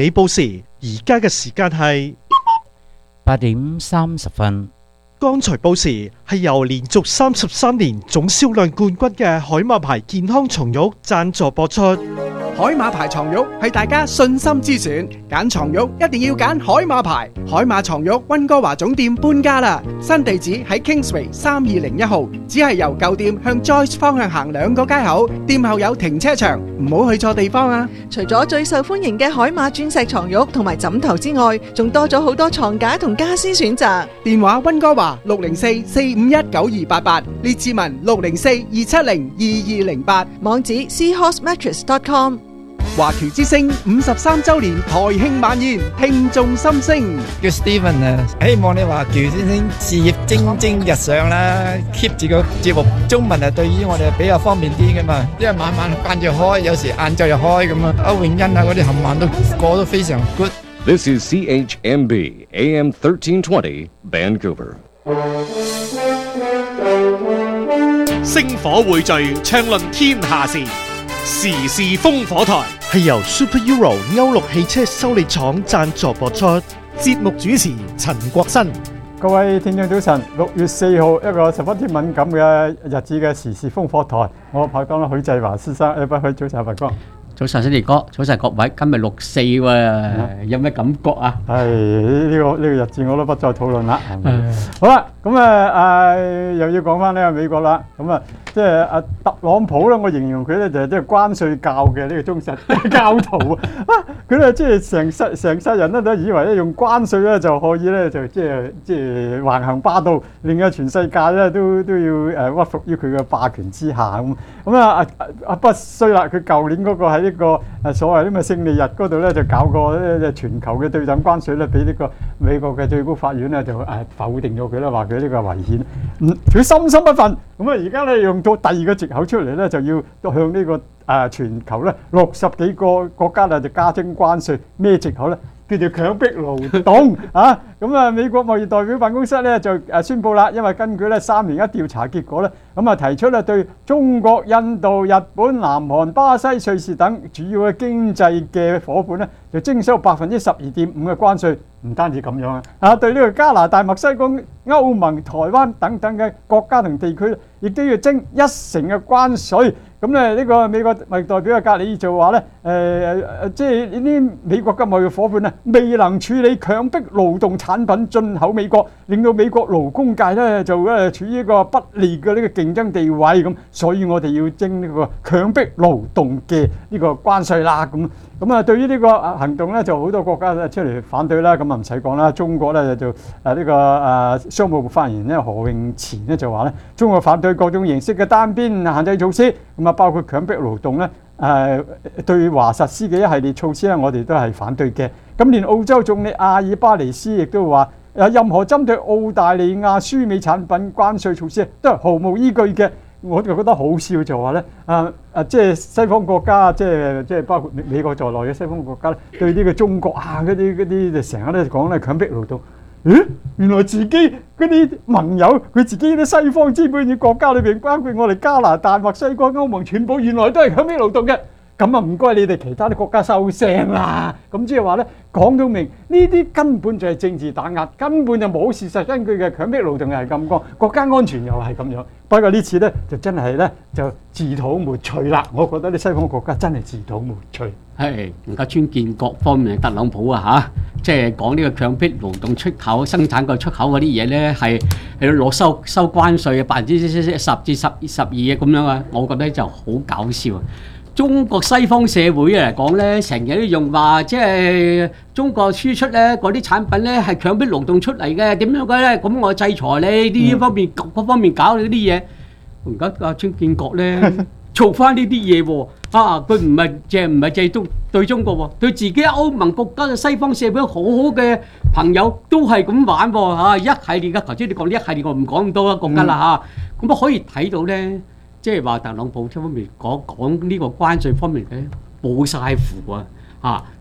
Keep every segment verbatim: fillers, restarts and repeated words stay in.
你報時，而家嘅時間係八點三十分。 剛才報時係由連續三十三年總銷量冠軍嘅海馬牌健康床褥贊助播出。 海馬牌床褥係大家信心之選，揀床褥一定要揀海馬牌。海馬床褥溫哥華總店搬家啦，新地址喺 Kingsway 三二零一號，只係由舊店向 Joyce 方向行兩個街口，店後有停車場，唔好去錯地方啊！ 除咗最受歡迎嘅海馬鑽石床褥同埋枕頭之外，仲多咗好多床架同家私選擇。 電話溫哥華六零四四五一九二八八，列治文六零四二七零二二零八， 網址 seahorse mattress dot com。 華僑之聲五十三周年台慶晚宴，聽眾心聲。 叫 Steven 啊，希望你華僑先生事業蒸蒸日上啦 ，keep 住個節目中文啊，對於我哋比較方便啲噶嘛，因為晚晚慣住開，有時晏晝又開咁啊。歐永欣啊嗰啲冚唪唥都過得非常 good。 This is C H M B A M thirteen twenty Vancouver。 星火匯聚，暢論天下事，時事烽火台係由 Super Euro 歐陸汽車修理廠贊助播出。 節目主持陳國新。 各位聽眾早晨，六月四號一個十分之敏感嘅日子嘅時事烽火台，我拍檔許濟華先生，誒不許早晨發光。 早晨，新年哥，早晨各位，今日六四喎，有咩感覺啊？ 係呢個呢個日子我都不再討論啦。好啦，咁啊誒又要講翻呢個美國啦，咁啊即係阿特朗普咧，我形容佢咧就係即係關稅教嘅呢個忠實教徒啊！佢咧即係成世成世人咧都以為咧用關稅咧就可以咧就即係即係橫行霸道，令到全世界咧都都要誒屈服於佢嘅霸權之下咁。咁啊啊啊不衰啦！佢舊年嗰個喺呢個誒所謂呢個勝利日嗰度咧就搞個咧全球嘅對等關稅咧，俾呢個美國嘅最高法院咧就誒否定咗佢啦，話佢呢個係違憲。嗯，佢深深不忿。咁啊而家咧用到第二個藉口出嚟咧，就要向呢個誒全球咧六十幾個國家啊就加徵關稅。咩藉口咧？叫做強迫勞動啊！咁啊，美國貿易代表辦公室咧就誒宣佈啦，因為根據咧三年一調查結果咧，咁啊提出咧對中國、印度、日本、南韓、巴西、瑞士等主要嘅經濟嘅夥伴咧，就徵收百分之十二點五嘅關稅。唔單止咁樣啊，啊對呢個加拿大、墨西哥、歐盟、台灣等等嘅國家同地區，亦都要徵一成嘅關稅。咁咧呢個美國貿易代表嘅格里就話咧，誒、呃、誒，即係呢啲美國嘅貿易夥伴啊，未能處理強迫勞動產品進口美國，令到美國勞工界咧就誒處於一個不利嘅呢個競爭地位咁，所以我哋要徵呢個強迫勞動嘅呢個關稅啦咁。咁啊，對於呢個行動咧，就好多國家出嚟反對啦。咁啊唔使講啦，中國咧就誒呢個誒商務部發言人咧何永前咧就話咧，中國反對各種形式嘅單邊限制措施，咁啊包括強迫勞動咧誒對華實施嘅一系列措施咧，我哋都係反對嘅。咁連澳洲總理阿爾巴尼斯亦都話，有任何針對澳大利亞輸美產品關稅措施都係毫無依據嘅。我就覺得好笑就話咧，啊啊即係西方國家，即係即係包括美國在內嘅西方國家咧，對呢個中國啊嗰啲嗰啲就成日咧講咧強迫勞動。咦？原來自己嗰啲盟友，佢自己啲西方資本主義國家裏邊，包括我哋加拿大、墨西哥、歐盟，全部原來都係強迫勞動嘅。咁啊唔該你哋其他啲國家收聲啦。咁即係話咧，講到明呢啲根本就係政治打壓，根本就冇事實根據嘅。強迫勞動係咁講，國家安全又係咁樣。不過呢次咧就真係咧就自討沒趣啦。我覺得啲西方國家真係自討沒趣。 係而家川建國方面特朗普啊嚇，即係講呢個強迫勞動出口生產個出口嗰啲嘢咧，係係攞收收關稅嘅百分之十至十十二嘅咁樣啊，我覺得就好搞笑啊！中國西方社會嚟講咧，成日都用話即係中國輸出咧嗰啲產品咧係強迫勞動出嚟嘅，點樣嘅咧？咁我制裁你呢方面各方面搞你啲嘢。而家阿川建國咧做翻呢啲嘢喎，啊佢唔係淨係唔係淨係對對中國喎，對自己歐盟國家嘅西方社會好好嘅朋友都係咁玩喎嚇，一系列嘅頭先你講呢一系列我唔講咁多國家啦嚇，咁啊可以睇到咧。即係話特朗普呢方面講講呢個關稅方面咧冇晒符啊！嚇，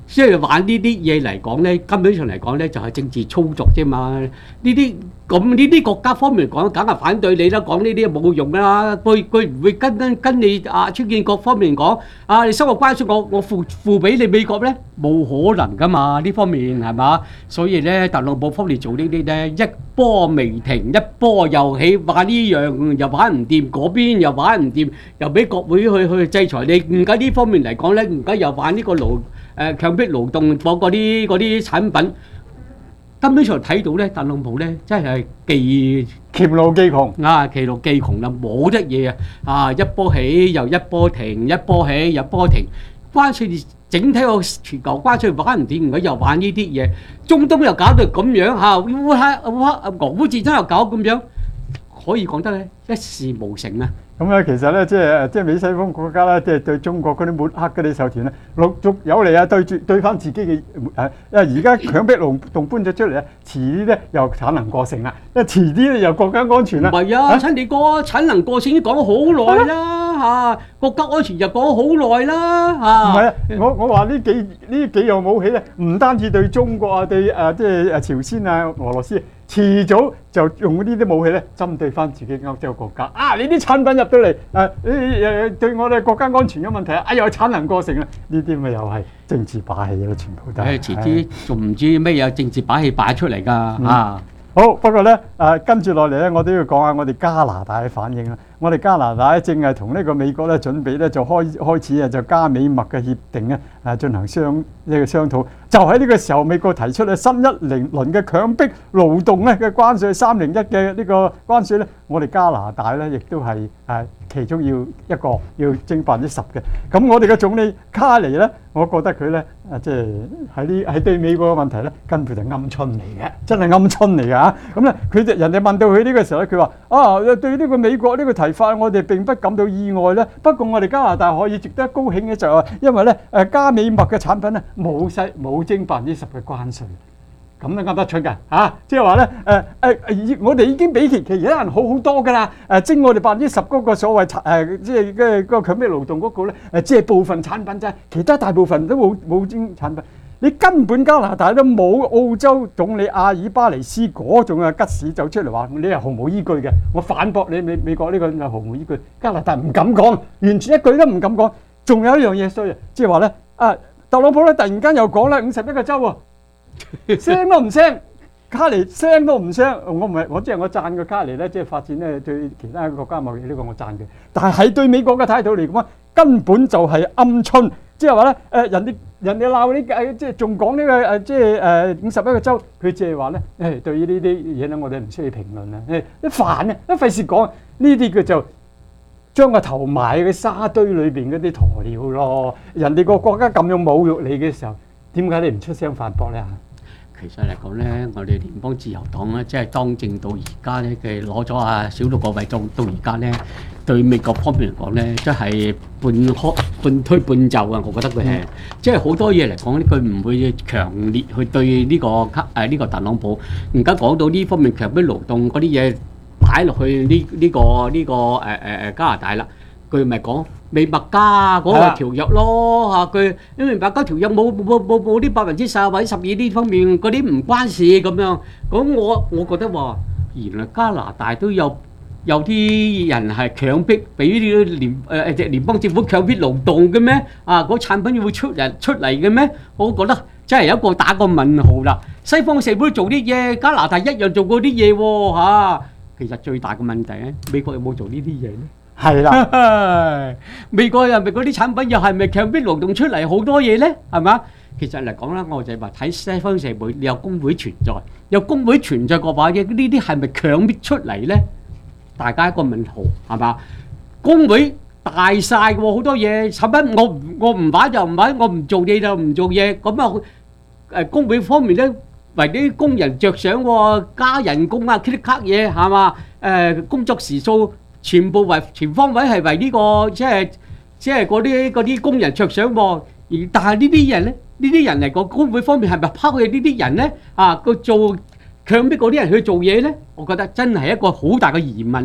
即係玩呢啲嘢嚟講咧，根本上嚟講咧就係政治操作啫嘛。呢啲咁呢啲國家方面嚟講，梗係反對你啦，講呢啲冇用啦。佢佢唔會跟跟跟你啊，川建國方面講啊，你收個關稅我我付付俾你美國咧，冇可能噶嘛，呢方面係嘛？所以咧，特朗普方面做呢啲咧，一波未停，一波又起，話呢樣又玩唔掂，嗰邊又玩唔掂，又俾國會去去制裁你。而家呢方面嚟講咧，而家又玩呢個勞誒強迫勞動嗰嗰啲嗰啲產品。根本上睇到咧，特朗普咧真係技黔驢技窮啊，黔驢技窮啦，冇得嘢啊！啊，一波起又一波停，一波起又一波停，關稅整體個全球關稅玩唔掂，而家又玩呢啲嘢，中東又搞到咁樣嚇，烏克烏克俄烏戰爭又搞咁樣，可以講得咧一事無成啊！ 咁咧，其實咧，即係即係美西方國家咧，即係對中國嗰啲抹黑嗰啲手段咧，陸續有嚟啊，對住對翻自己嘅誒，因為而家強迫勞動搬咗出嚟咧，遲啲咧又產能過剩啦，因為遲啲咧又國家安全啦。 唔係啊，親你哥產能過剩已經講咗好耐啦嚇，國家安全就講咗好耐啦嚇。 唔係啊，我我話呢幾呢幾樣武器咧，唔單止對中國啊，對誒即係誒朝鮮啊、俄羅斯。遲早就用呢啲武器咧，針對翻自己歐洲國家。啊！你啲產品入到嚟，誒誒對我哋國家安全有問題啊！又產能過剩啦，呢啲咪又係政治把戲咯，全部都係。 誒，遲啲仲唔知咩有政治把戲擺出嚟㗎啊！ 好，不過咧誒，跟住落嚟咧，我都要講下我哋加拿大嘅反應啦。我哋加拿大正係同呢個美國咧準備咧就開開始啊，就加美墨嘅協定咧誒進行商呢個商討。就喺呢個時候，美國提出咧新一輪輪嘅強迫勞動咧嘅關稅三零一嘅呢個關稅咧，我哋加拿大咧亦都係誒其中要一個要徵百分之十嘅。咁我哋嘅總理卡尼咧，我覺得佢咧誒即係喺呢喺對美國嘅問題咧，根本就鵪鶉嚟嘅，真係鵪鶉嚟㗎嚇。咁咧佢就人哋問到佢呢個時候咧，佢話啊對呢個美國呢個提法，我哋並不感到意外咧。不過我哋加拿大可以值得高興嘅就係因為咧誒加美墨嘅產品咧冇細冇徵百分之十嘅關稅，咁都噏得出㗎嚇。即係話咧誒誒，我哋已經比其其他人好好多㗎啦。誒徵我哋百分之十嗰個所謂誒即係嘅嗰個強迫勞動嗰個咧誒，即係部分產品啫，其他大部分都冇冇徵產品。你根本加拿大都冇澳洲總理阿爾巴尼斯嗰種嘅吉士走出嚟話你係毫無依據嘅，我反駁你美美國呢個係毫無依據。加拿大唔敢講，完全一句都唔敢講。仲有一樣嘢衰啊，即係話咧啊，特朗普咧突然間又講啦五十一個州喎，聲都唔聲，卡尼聲都唔聲。我唔係我即係我讚個卡尼咧，即係發展咧對其他國家貿易呢個我讚佢，但係喺對美國嘅態度嚟講，根本就係鵪鶉。即係話咧，誒人哋人哋鬧呢誒，即係仲講呢個誒，即係誒五十一個州，佢即係話咧，誒對於呢啲嘢咧，我哋唔需要評論啦，誒一煩啊，一費事講呢啲佢就將個頭埋喺沙堆裏邊嗰啲鴕鳥咯。人哋個國家咁樣侮辱你嘅時候，點解你唔出聲反駁咧？ 其實嚟講咧，我哋聯邦自由黨咧，即係當政到而家咧，佢攞咗啊小六個位到到而家咧，對美國方面嚟講咧，即係半開半推半就啊！我覺得佢係，即係好多嘢嚟講咧，佢唔會強烈去對呢個誒呢個特朗普。而家講到呢方面強迫勞動嗰啲嘢擺落去呢呢個呢個誒誒誒加拿大啦，佢咪講美墨加嗰個條約咯嚇，佢因為美墨加條約冇冇冇冇啲百分之十或者十二呢方面嗰啲唔關事咁樣。咁我我覺得話，原來加拿大都有有啲人係強迫俾呢個聯誒誒聯邦政府強迫勞動嘅咩？啊，嗰產品會出人出嚟嘅咩？我覺得真係有一個打個問號啦。西方社會做啲嘢，加拿大一樣做過啲嘢喎嚇。其實最大嘅問題咧，美國有冇做呢啲嘢咧？ 係啦， 美國又咪嗰啲產品又係咪強迫勞動出嚟好多嘢咧？係嘛？其實嚟講啦，我就係話睇西方社會，你有工會存在，有工會存在嘅話嘅呢啲係咪強迫出嚟咧？大家一個問號係嘛？工會大曬喎，好多嘢產品我唔我唔買就唔買，我唔做嘢就唔做嘢。咁啊誒工會方面咧，為啲工人着想喎，加人工啊，呢啲卡嘢係嘛？誒工作時數。全部為全方位係為呢個即係即係嗰啲嗰啲工人着想喎，而但係呢啲人咧，呢啲人嚟講工會方面係咪拋棄呢啲人咧？啊，個做強迫嗰啲人去做嘢咧？我覺得真係一個好大嘅疑問啦。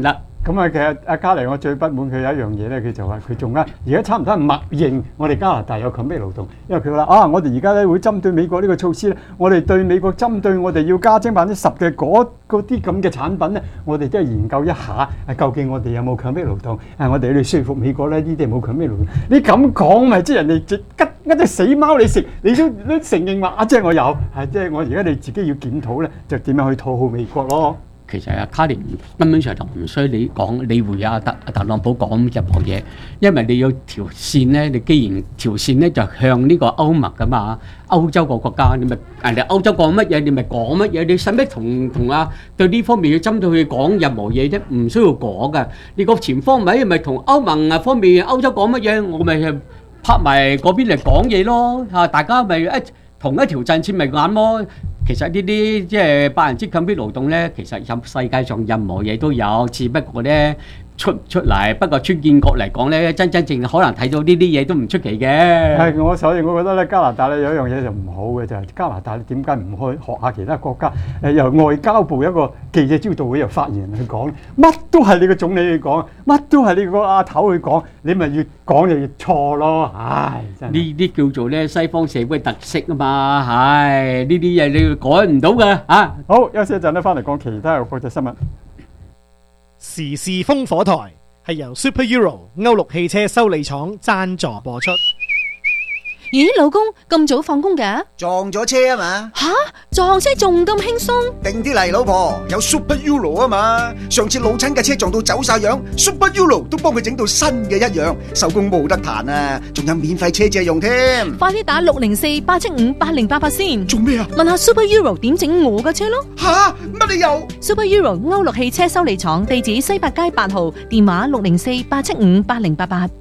咁啊，其實阿卡尼我最不滿佢有一樣嘢咧，佢就話佢仲咧而家差唔多係默認我哋加拿大有強迫勞動，因為佢話啊，我哋而家咧會針對美國呢個措施咧，我哋對美國針對我哋要加徵百分之十嘅嗰嗰啲咁嘅產品咧，我哋都係研究一下，係究竟我哋有冇強迫勞動？係我哋要説服美國咧，呢啲係冇強迫勞動。你咁講咪即係人哋吉一隻死貓你食，你都都承認話啊，即係我有，係即係我而家你自己要檢討咧，就點樣去討好美國咯？ 其實阿卡尼根本上就唔需要你講理會阿特特朗普講任何嘢，因為你要條線咧，你既然條線咧就向呢個歐盟噶嘛，歐洲個國家，你咪人哋歐洲講乜嘢，你咪講乜嘢，你使乜同同啊對呢方面要針對佢講任何嘢啫？唔需要講噶，你個前方咪咪同歐盟啊方面歐洲講乜嘢，我咪拍埋嗰邊嚟講嘢咯嚇，大家咪一同一條陣線咪啱咯。其實呢啲即係百分之強迫勞動咧，其實任世界上任何嘢都有，只不過咧出唔出嚟。不過川建國嚟講咧，真真正可能睇到呢啲嘢都唔出奇嘅。 係我所以我覺得咧，加拿大咧有一樣嘢就唔好嘅就係、是、加拿大點解唔去學下其他國家？誒由外交部一個記者招待會由發言人去講，乜都係你個總理去講，乜都係你個阿頭去講，你咪越講就越錯咯。唉，真係呢啲叫做咧西方社會特色啊嘛，唉呢啲嘢你改唔到嘅嚇。 好，休息一陣咧，翻嚟講其他嘅國際新聞。 時事風火台係由 Super Euro 歐陸汽車修理廠贊助播出。 咦，老公咁早放工嘅？ 撞咗車啊嘛！ 吓，撞車仲咁輕鬆？ 定啲嚟，老婆，有 Super Euro 啊嘛！上次老親嘅車撞到走晒樣 ，Super Euro 都幫佢整到新嘅一樣，手工冇得彈啊！仲有免費車借用添。 快啲打六零四八七五八零八八先。 做咩啊？ 問下 Super Euro 點整我嘅車咯。 吓，乜你又 ？Super Euro 歐陸汽車修理廠，地址西八街八號，電話六零四八七五八零八八。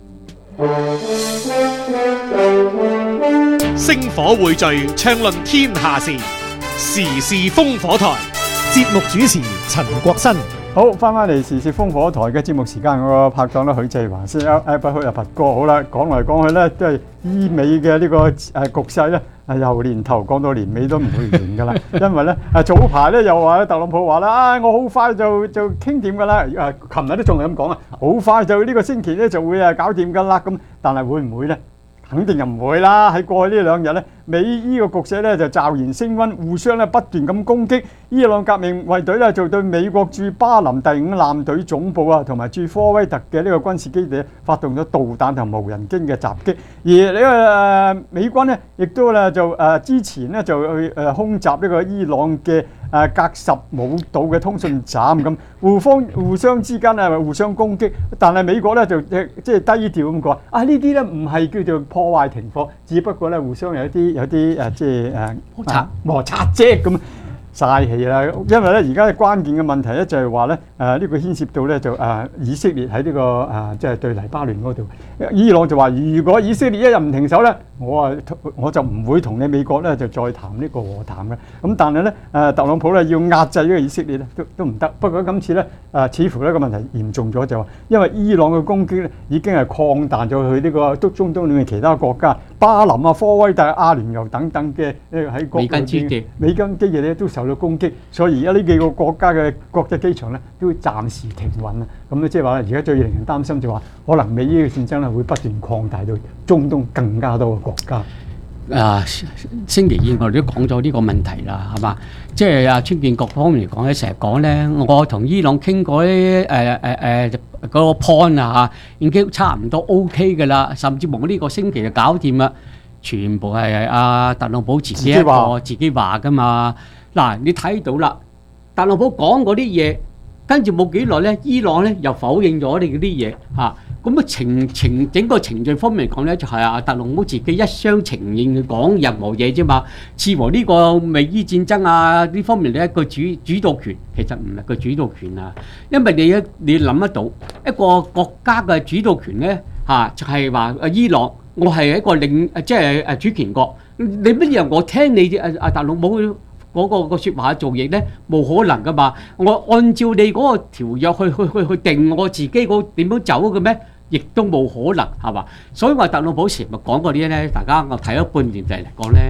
星火匯聚，暢論天下事，時事風火台。 節目主持陳國新。 好，翻返嚟時事風火台嘅節目時間，我個拍檔咧許志華先，誒不許阿佛哥好啦，講嚟講去咧都係醫美嘅呢個誒局勢咧，係由年頭講到年尾都唔會完噶啦，因為咧誒早排咧又話咧特朗普話啦，啊我好快就就傾掂噶啦，誒琴日都仲係咁講啊，好快就呢個星期咧就會誒搞掂噶啦，咁但係會唔會咧？肯定就唔會啦！喺過去呢兩日咧，美伊個局勢咧就驟然升溫，互相咧不斷咁攻擊。伊朗革命衛隊咧就對美國駐巴林第五艦隊總部啊，同埋駐科威特嘅呢個軍事基地發動咗導彈同無人機嘅襲擊。而呢個誒美軍咧，亦都咧就誒之前咧就去誒空襲呢個伊朗嘅誒格什姆島嘅通訊站咁，互方互相之間咧互相攻擊。但係美國咧就即即係低調咁講，啊呢啲咧唔係叫做破壞停火，只不過咧互相有一啲有啲誒即係誒摩擦摩擦啫咁。嘥氣啦，因為咧而家嘅關鍵嘅問題咧就係話咧誒呢個牽涉到咧就誒以色列喺呢個誒即係對黎巴嫩嗰度，伊朗就話如果以色列一日唔停手咧，我啊我就唔會同你美國咧就再談呢個和談嘅。咁但係咧誒特朗普咧要壓制呢個以色列咧都都唔得。不過今次咧誒似乎呢個問題嚴重咗，就話因為伊朗嘅攻擊咧已經係擴大咗去呢個中中東嘅其他國家，巴林啊、科威特、阿聯酋等等嘅誒喺國美軍基地、美軍基地咧都受到攻擊，所以而家呢幾個國家嘅國際機場咧都會暫時停運啊。咁咧即係話而家最令人擔心就話，可能美伊嘅戰爭咧會不斷擴大到中東更加多嘅國家。 啊，星期二我哋都講咗呢個問題啦，係嘛？即係啊，川建國方面嚟講咧，成日講咧，我同伊朗傾過啲誒誒誒嗰個 point 啊嚇，已經差唔多 OK 嘅啦，甚至乎呢個星期就搞掂啦。全部係阿特朗普自己一個自己話噶嘛。嗱，你睇到啦，特朗普講嗰啲嘢，跟住冇幾耐咧，伊朗咧又否認咗你嗰啲嘢嚇。咁啊程程整個程序方面嚟講咧，就係阿特朗普自己一廂情願講任何嘢啫嘛。似乎呢個美伊戰爭啊呢方面咧，個主主導權其實唔係個主導權啊，因為你一你諗得到一個國家嘅主導權咧嚇，就係話啊伊朗，我係一個領即係誒主權國，你乜嘢我聽你阿阿特朗普嗰個個説話做嘢咧，冇可能噶嘛。我按照你嗰個條約去去去去定我自己嗰點樣走嘅咩？亦都冇可能係嘛。所以話特朗普成日講嗰啲咧，大家我睇咗半年嚟嚟講咧，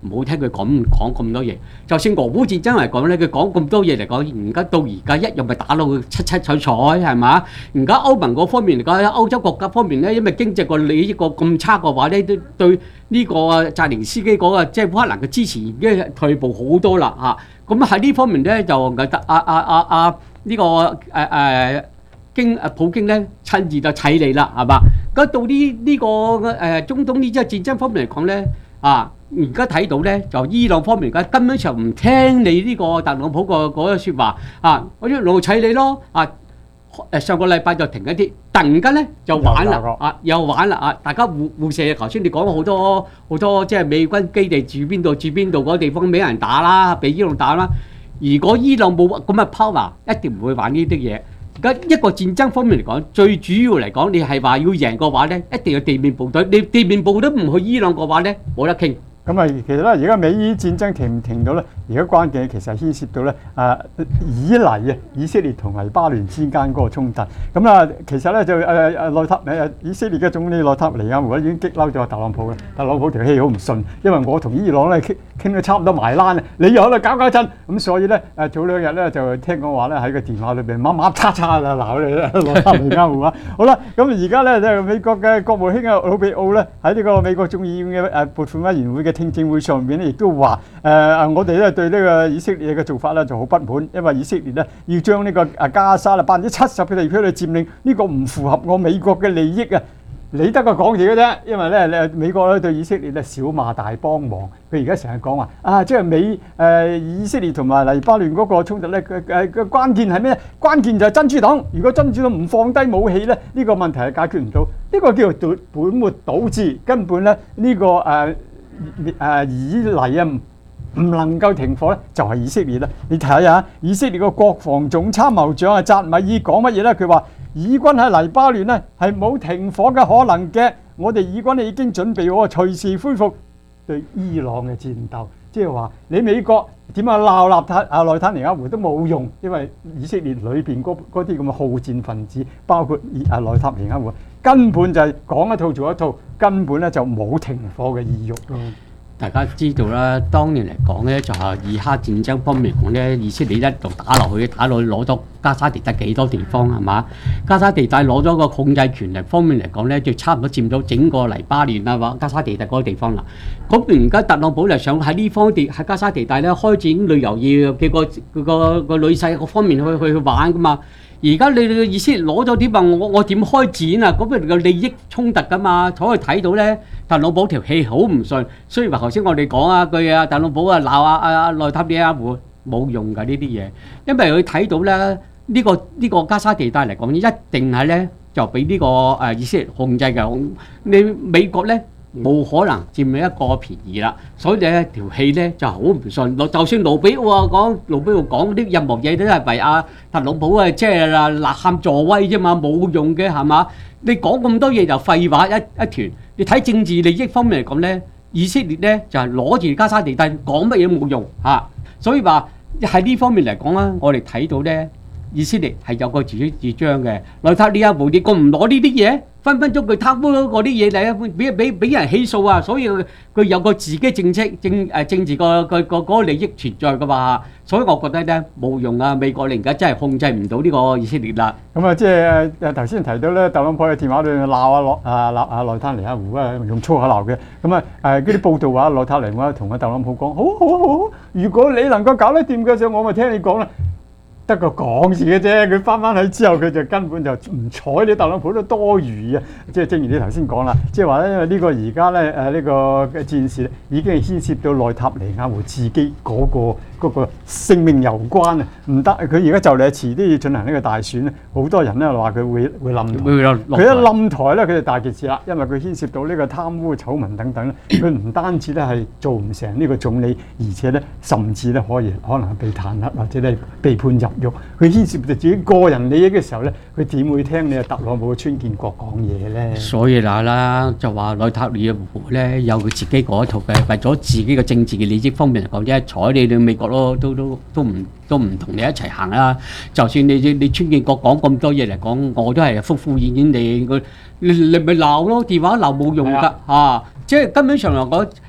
唔好聽佢講講咁多嘢。就算俄烏戰爭嚟講咧，佢講咁多嘢嚟講，而家到而家一樣咪打到佢七七彩彩係嘛？而家歐盟嗰方面嚟講，歐洲國家方面咧，因為經濟個利益個咁差嘅話咧，都對呢個澤連斯基嗰個即係烏克蘭嘅支持已經退步好多啦嚇。咁喺呢方面咧就阿阿阿阿呢個誒誒經誒普京咧親自就砌你啦係嘛？咁到呢呢個誒中東呢隻戰爭方面嚟講咧啊，而家睇到咧就伊朗方面而家根本上唔聽你呢個特朗普個嗰個説話啊，我一路砌你咯啊！誒上個禮拜就停一啲，突然間咧就玩啦啊，又玩啦啊！大家互互射，頭先你講好多好多即係美軍基地住邊度住邊度嗰個地方俾人打啦，俾伊朗打啦。如果伊朗冇咁嘅 power，一定唔會玩呢啲嘢。而家一個戰爭方面嚟講，最主要嚟講，你係話要贏嘅話咧，一定要地面部隊。你地面部隊唔去伊朗嘅話咧，冇得傾。 咁啊，其實咧，而家美伊戰爭停唔停到咧？而家關鍵其實牽涉到咧，啊以黎啊，以色列同黎巴嫩之間嗰個衝突。咁啊，其實咧就誒誒內塔誒以色列嘅總理內塔尼亞胡已經激嬲咗特朗普啦。特朗普條氣好唔順，因為我同伊朗咧傾傾得差唔多埋欄啊，你又喺度搞搞震，咁所以咧誒早兩日咧就聽講話咧喺個電話裏邊乜乜叉叉啊鬧你啦，內塔尼亞胡啊。好啦，咁而家咧就美國嘅國務卿啊魯比奧咧喺呢個美國眾議院嘅誒撥款委員會嘅聽證會上面咧，亦都話誒誒我哋咧對呢個以色列嘅做法咧就好不滿，因為以色列咧要將呢個誒加沙啦百分之七十嘅地區嚟佔領，呢個唔符合我美國嘅利益啊！你得個講字嘅啫，因為咧誒美國咧對以色列咧小罵大幫忙，佢而家成日講話啊，即係美誒、呃、以色列同埋黎巴嫩嗰個衝突咧嘅誒嘅關鍵係咩？關鍵就係真主黨。如果真主黨唔放低武器咧，呢、這個問題係解決唔到。呢、這個叫做本末倒置，根本咧呢、這個誒。呃誒、呃、以黎啊唔能夠停火咧，就係、是、以色列啦。你睇下以色列個國防總參謀長啊扎米爾講乜嘢咧？佢話以軍喺黎巴嫩咧係冇停火嘅可能嘅，我哋以軍已經準備好隨時恢復對伊朗嘅戰鬥。即係話你美國點啊鬧納塔啊內塔尼亞胡都冇用，因為以色列裏邊嗰啲咁嘅好戰分子，包括啊內塔尼亞胡，根本就係講一套做一套，根本咧就冇停火嘅意欲咯。 大家知道啦，當年嚟講咧，就係以哈戰爭方面嚟講咧，以色列一路打落去，打落去攞咗加沙地帶幾多地方係嘛？加沙地帶攞咗個控制權力方面嚟講咧，就差唔多佔咗整個黎巴嫩啊或加沙地帶嗰個地方啦。咁而家特朗普就想喺呢方地喺加沙地帶咧開展旅遊業嘅個個個個女婿各方面去去去玩噶嘛。而家你哋意思攞咗啲啊，我我點開展啊？咁佢個利益衝突噶嘛，所以睇到咧，特朗普條氣好唔順。雖然話頭先我哋講啊句啊，特朗普啊鬧啊啊內塔尼亞胡冇用㗎呢啲嘢，因為佢睇到咧呢、呢個呢、呢個加沙地帶嚟講，一定係咧就俾呢、呢個誒、呃、以色列控制嘅。你美國咧冇可能佔你一個便宜啦，所以咧條氣咧就好唔順。就算盧比奧啊講，盧比奧講啲任何嘢都係為阿特朗普啊，即係啊吶喊助威啫嘛，冇用嘅係嘛？你講咁多嘢就廢話一一團。你睇政治利益方面嚟講咧，以色列咧就係攞住加沙地帶講乜嘢都冇用嚇、啊，所以話喺呢方面嚟講啦，我哋睇到咧以色列係有個自主主張嘅。內塔尼亞胡你個唔攞呢啲嘢？分分鐘佢貪污嗰啲嘢嚟，俾俾俾人起訴啊！所以佢有個自己政策政誒政治個個個嗰個利益存在噶嘛，所以我覺得咧冇用啊！美國你而家真係控制唔到呢個以色列啦。 咁啊，即係誒頭先提到咧，特朗普嘅電話裏面鬧啊落啊鬧啊內塔尼亞胡啊，用粗口鬧嘅。咁啊誒嗰啲報道話內塔尼亞胡同阿特朗普講：好好好好，如果你能夠搞得掂嘅時候，我咪聽你講啦。得個講字嘅啫，佢翻翻去之後，佢就根本就唔睬你特朗普都多餘啊！即係正如你頭先講啦，即係話咧，因為呢個而家咧誒呢個嘅戰事咧，已經係牽涉到內塔尼亞胡自己嗰個嗰個性命攸關啊！唔得，佢而家就嚟遲啲要進行呢個大選咧，好多人咧話佢會會冧台，佢一冧台咧，佢就大件事啦，因為佢牽涉到呢個貪污醜聞等等咧，佢唔單止咧係做唔成呢個總理，而且咧甚至咧可以可能係被彈劾或者咧被判入。佢牽涉到自己個人利益嘅時候咧，佢點會聽你特朗普嘅川建國講嘢咧？ 所以嗱啦，就話內塔尼亞胡咧有佢自己嗰一套嘅，為咗自己嘅政治嘅利益方面嚟講啫，睬你哋美國咯，都都都唔都唔同你一齊行啦。就算你你川建國講咁多嘢嚟講，我都係敷敷衍衍你，你你咪鬧咯，電話鬧冇用㗎嚇。即係根本上嚟講，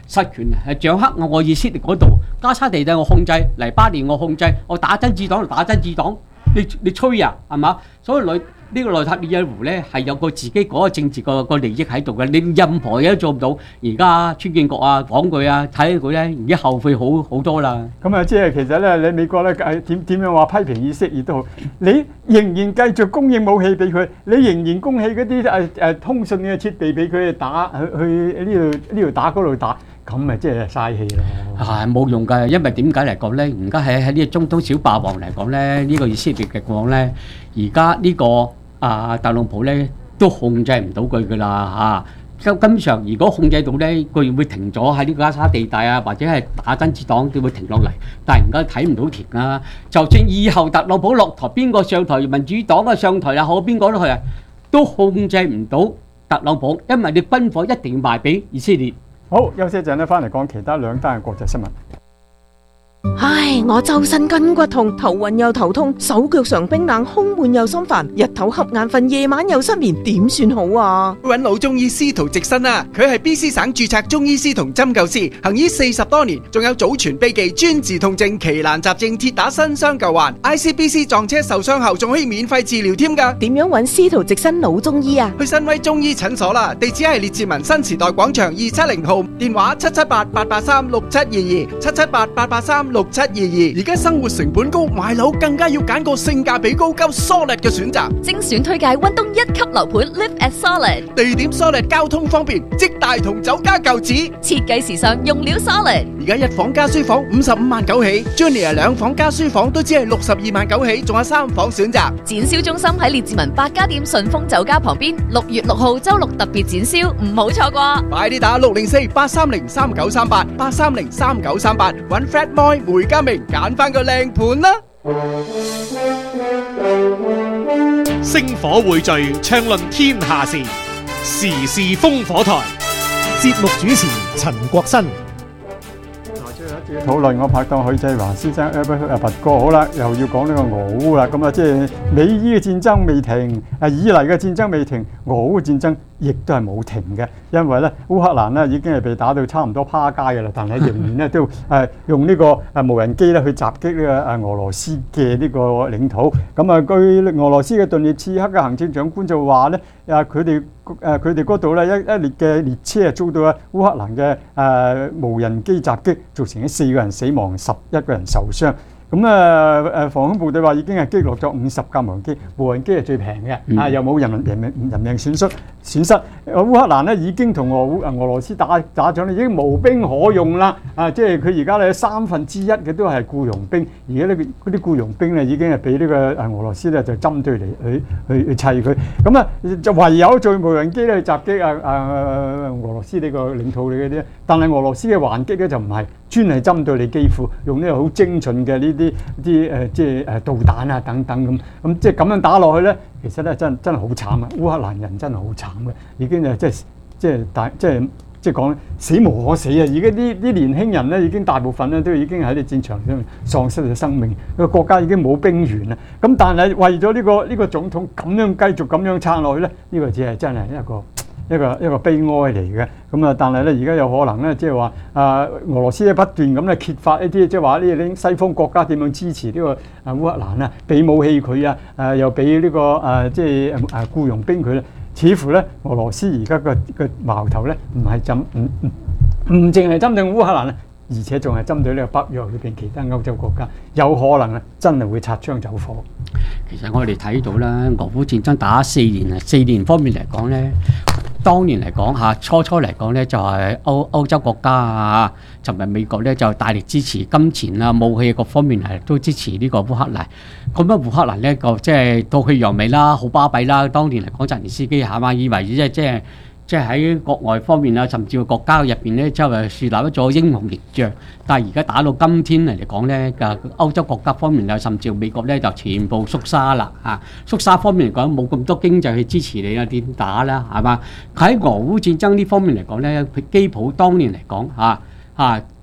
實權係掌握我以色列嗰度，加沙地帶我控制，黎巴嫩我控制，我打真子黨就打真子黨，你你吹啊，係嘛？所以內呢個內塔尼亞胡咧係有個自己嗰個政治個個利益喺度嘅，你任何嘢都做唔到。而家川建國啊講句啊，睇佢咧而家後悔好好多啦。 咁啊，即係其實咧，你美國咧誒點點樣話批評以色列都好，你仍然繼續供應武器俾佢，你仍然供起嗰啲誒誒通訊嘅設備俾佢打去去呢度呢度打嗰度打。咁咪即係嘥氣咯， 係冇用㗎，因為點解嚟講咧？而家喺喺呢個中東小霸王嚟講咧，呢個以色列嘅講咧，而家呢個啊特朗普咧都控制唔到佢㗎啦嚇。根本上，如果控制到咧，佢會停咗喺呢個加沙地帶啊，或者係打真子黨，佢會停落嚟。但係而家睇唔到停啊！就算以後特朗普落台，邊個上台，民主黨啊上台又好，邊個都去啊，都控制唔到特朗普，因為你軍火一定要賣俾以色列。 好，休息一陣咧，翻嚟講其他兩單嘅國際新聞。 唉，我周身筋骨痛，頭暈又頭痛，手腳常冰冷，胸悶又心煩，日頭瞌眼瞓，夜晚又失眠，點算好啊？ 揾老中醫司徒直新啊，佢係 B C 省註冊中醫師同針灸師，行醫四十多年，仲有祖傳秘技專治痛症、奇難雜症，鐵打新傷舊患。I C B C 撞車受傷後仲可以免費治療添㗎。 點樣揾司徒直新老中醫啊？ 去新威中醫診所啦，地址係列治文新時代廣場二七零號，電話七七八八八三六七二二，七七八八八三六七二二。而家生活成本高，買樓更加要揀個性價比高、夠 solid 嘅選擇。 精選推介溫東一級樓盤 Live at Solid， 地點 solid， 交通方便，即大同酒家舊址， 設計時尚，用料 solid。 而家一房加書房五十五萬九起 ，Junior 兩房加書房都只係六十二萬九起，仲有三房選擇。 展銷中心喺列治文百家店順豐酒家旁邊，六月六號周六特別展銷，唔好錯過。 快啲打六零四八三零三九三八八三零三九三八，揾 Fred Moy 梅家明揀翻個靚盤啦！ 星火匯聚，暢論天下事，時事烽火台。 節目主持陳國新。 討論我拍檔許濟華先生阿拔哥，好啦，又要講呢個俄烏啦，咁啊即係美伊嘅戰爭未停，啊以嚟嘅戰爭未停，俄烏嘅戰爭亦都係冇停嘅，因為咧烏克蘭咧已經係被打到差唔多趴街嘅啦，但係仍然咧都誒用呢個誒無人機咧去襲擊呢個誒俄羅斯嘅呢個領土。咁啊，據俄羅斯嘅頓涅茨克嘅行政長官就話咧，啊佢哋誒佢哋嗰度咧一一列嘅列車啊遭到啊烏克蘭嘅誒無人機襲擊，造成四個人死亡，十一個人受傷。咁啊誒防空部隊話已經係擊落咗五十架無人機，無人機係最平嘅，嗯、啊又冇人人命人命損失損失。烏克蘭咧已經同俄烏俄羅斯打打仗咧，已經無兵可用啦。啊，即係佢而家咧三分之一嘅都係僱傭兵，而家呢嗰啲僱傭兵咧已經係俾呢個誒俄羅斯咧就針對嚟去去去砌佢。咁啊就唯有做無人機咧去襲擊啊啊俄羅斯呢個領土嚟嘅啲，但係俄羅斯嘅還擊咧就唔係專係針對你基輔，用呢個好精準嘅呢啲啲誒即係誒導彈啊等等咁，咁即係咁樣打落去咧，其實咧真真係好慘啊！烏克蘭人真係好慘嘅，已經誒即係即係大即係即係講死無可死啊！而家啲啲年輕人咧已經大部分咧都已經喺啲戰場上面喪失咗生命，個國家已經冇兵源啦。咁但係為咗呢個呢個總統咁樣繼續咁樣撐落去咧，呢個只係真係一個一個一個悲哀嚟嘅。咁啊，但係咧而家有可能咧，即係話啊，俄羅斯咧不斷咁咧揭發一啲，即係話呢啲西方國家點樣支持呢個啊烏克蘭啊，俾武器佢啊，誒又俾呢個誒即係誒誒僱傭兵佢咧。似乎咧，俄羅斯而家個個矛頭咧，唔係針唔唔唔淨係針對烏克蘭啊，而且仲係針對呢個北約裏邊其他歐洲國家，有可能咧真係會擦槍走火。 其實我哋睇到啦，俄烏戰爭打四年啊，四年方面嚟講咧，當年嚟講嚇，初初嚟講咧就係歐歐洲國家啊，同埋美國咧就大力支持金錢啊、武器各方面係都支持呢個烏克蘭。咁樣烏克蘭呢個即係到去揚眉啦，好巴閉啦。當年嚟講，澤連斯基係嘛，以為即係即係即係喺國外方面啊，甚至個國家入邊咧，就係樹立一座英雄形象。但係而家打到今天嚟嚟講咧，嘅歐洲國家方面啊，甚至美國咧就全部縮沙啦嚇。縮沙方面嚟講，冇咁多經濟去支持你啊，點打啦係嘛？喺俄烏戰爭呢方面嚟講咧，基普當年嚟講嚇嚇。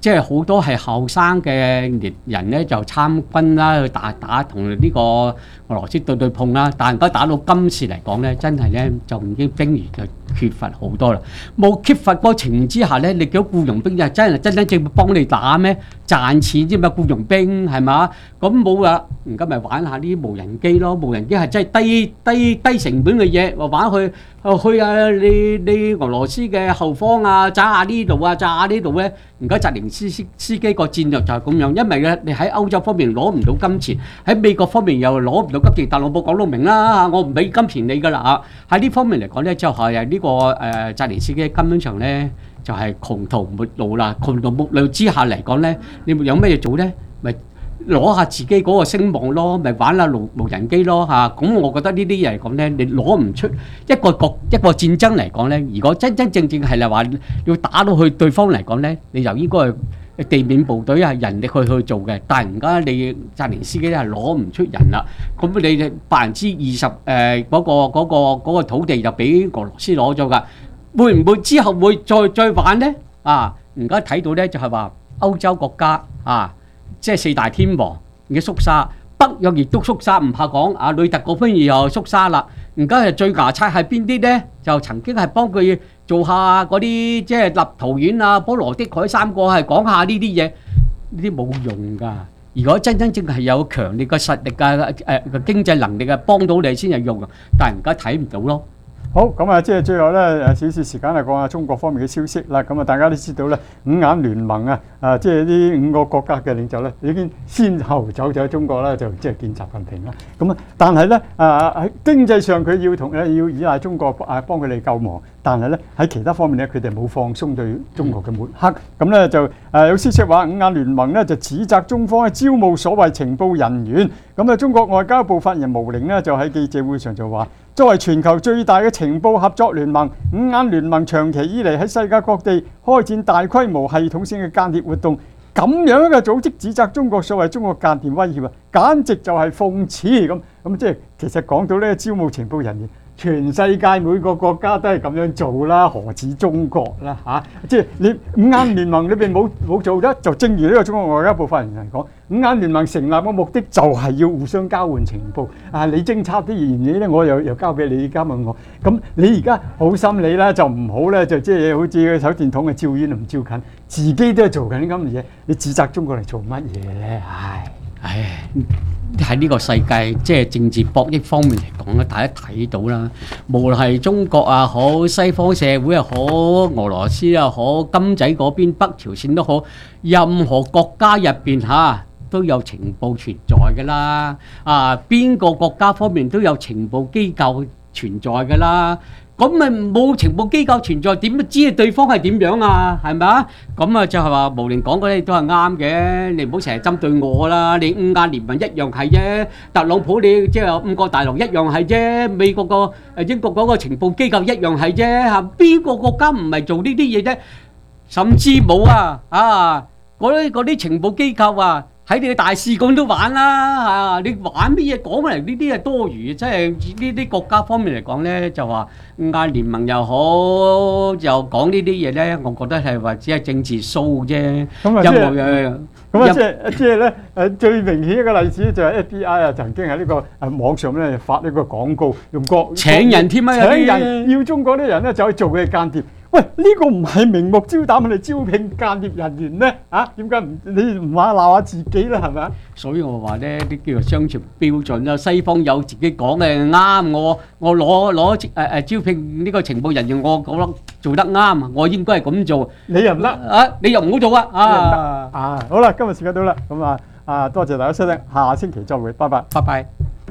即係好多係後生嘅人咧就參軍啦，去打打同呢個俄羅斯對對碰啦。但係而家打到今時嚟講咧，真係咧就唔知兵員就缺乏好多啦。冇缺乏嗰個情形之下咧，你叫僱傭兵就真係真真正正幫你打咩？賺錢啫嘛，僱傭兵係嘛？咁冇啊，而家咪玩下啲無人機咯。無人機係真係低低低成本嘅嘢，話玩去去啊！你你俄羅斯嘅後方啊，炸下呢度啊，炸下呢度咧。而家澤連斯司司機個戰略就係咁樣，因為咧你喺歐洲方面攞唔到金錢，喺美國方面又攞唔到金錢。特朗普講到明啦，我唔俾金錢你㗎啦嚇。喺呢方面嚟講咧，就係呢個誒澤連斯基根本上咧就係窮途末路啦。窮途末路之下嚟講咧，你有咩嘢做咧？咪攞下自己嗰個聲望咯，咪玩下無無人機咯嚇。咁我覺得呢啲嘢嚟講咧，你攞唔出一個國一個戰爭嚟講咧，如果真真正正係嚟話要打到去對方嚟講咧，你就應該係地面部隊係人力去去做嘅。但係而家你澤連斯基咧係攞唔出人啦，咁你百分之二十誒嗰個嗰個嗰個土地就俾俄羅斯攞咗㗎，會唔會之後會再再玩咧？啊，而家睇到咧就係話歐洲國家啊。即係四大天王已經縮沙，北約亦都縮沙，唔怕講。啊，呂特嗰邊又縮沙啦。而家係最牙刷係邊啲咧？就曾經係幫佢做下嗰啲即係立陶宛啊、波羅的海三個係講下呢啲嘢，呢啲冇用㗎。如果真真正係有強烈嘅實力啊、誒嘅經濟能力啊，幫到你先有用。但係而家睇唔到咯。 好，咁啊，即係最後咧，誒少少時間嚟講下中國方面嘅消息啦。咁啊，大家都知道咧，五眼聯盟啊，啊，即係呢五個國家嘅領袖咧，已經先後走咗中國啦，就即係見習近平啦。咁啊，但係咧，啊喺經濟上佢要同誒要依賴中國啊幫佢哋救亡，但係咧喺其他方面咧，佢哋冇放鬆對中國嘅抹黑。咁咧就誒有消息話，五眼聯盟咧就指責中方喺招募所謂情報人員。咁啊，中國外交部發言人毛寧咧就喺記者會上就話，作為全球最大嘅情報合作聯盟，五眼聯盟長期以嚟喺世界各地開展大規模系統性嘅間諜活動，咁樣嘅組織指責中國所謂中國間諜威脅啊，簡直就係諷刺咁。咁即係其實講到呢招募情報人員，全世界每個國家都係咁樣做啦，何止中國啦嚇、啊？即係你五眼聯盟裏邊冇冇做得，就正如呢個中國外交部發言人講，五眼聯盟成立嘅目的就係要互相交換情報。啊，你偵察啲嘢咧，我又又交俾你，交問我。咁你而家好心理啦，就唔好咧，就即係好似手電筒嘅照遠唔照近，自己都係做緊咁嘅嘢，你指責中國嚟做乜嘢咧？唉唉。喺呢個世界，即係政治博弈方面嚟講咧，大家睇到啦。無論係中國啊好，西方社會又好，俄羅斯又好，金仔嗰邊北朝鮮都好，任何國家入邊嚇都有情報存在㗎啦。啊，邊個國家方面都有情報機構存在㗎啦。咁咪冇情報機構存在，點都知對方係點樣啊？係咪啊？咁啊就係話無論講嗰啲都係啱嘅，你唔好成日針對我啦。你五眼聯盟一樣係啫，特朗普你即係五個大陸一樣係啫，美國個誒英國嗰個情報機構一樣係啫嚇。邊個國家唔係做呢啲嘢啫？甚至冇啊啊！嗰啲嗰啲情報機構啊！喺你嘅大使館都玩啦嚇！你玩乜嘢講嚟？呢啲係多餘，即係呢啲國家方面嚟講咧，就話五眼聯盟又好，又講呢啲嘢咧，我覺得係話只係政治 show 啫。咁啊，即係咁啊，即係即係咧誒，最明顯一個例子就係 F B I 啊，曾經喺呢個誒網上咧發呢個廣告，用國請人添啊，請人要中國啲人咧就去做佢嘅間諜。喂，呢個唔係明目張膽嚟招聘間諜人員咩？啊，點解唔你唔話鬧下自己啦？係咪啊？所以我話咧，啲叫做雙重標準啦。西方有自己講嘅啱，我我攞攞誒誒招聘呢個情報人員，我覺得做得啱，我應該係咁做。你又唔得啊？你又唔好做啊！啊啊！好啦，今日時間到啦，咁啊啊，多謝大家收聽，下星期再會，拜拜，拜拜。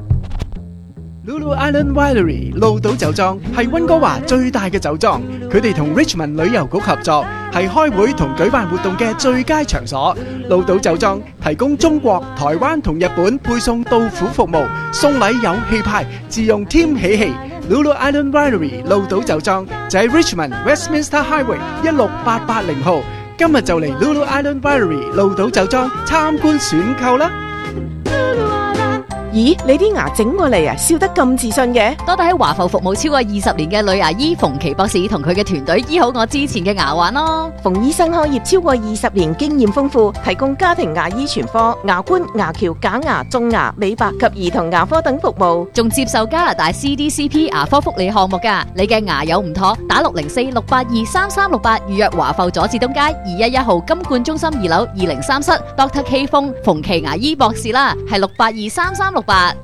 Lulu Island Winery 鹿島酒莊係溫哥華最大嘅酒莊，佢哋同 Richmond 旅遊局合作，係開會同舉辦活動嘅最佳場所。鹿島酒莊提供中國、台灣同日本配送到府服務，送禮有氣派，自用添喜氣。Lulu Island Winery 鹿島酒莊就喺 Richmond Westminster Highway 一六八八零號。今日就嚟 Lulu Island Winery 鹿島酒莊參觀選購啦！ 咦，你啲牙整過嚟啊，笑得咁自信嘅？ 多得喺華埠服務超過二十年嘅女牙醫馮琪博士同佢嘅團隊醫好我之前嘅牙患咯。 馮醫生開業超過二十年，經驗豐富，提供家庭牙醫全科、牙冠、牙橋、假牙、種牙、美白及兒童牙科等服務， 仲接受加拿大 C D C P 牙科福利項目㗎。你嘅牙有唔妥，打六零四六八二三三六八預約華埠佐治東街二一一號金冠中心二樓二零三室 Doctor K 風馮琪牙醫博士啦，係六八二三三六八。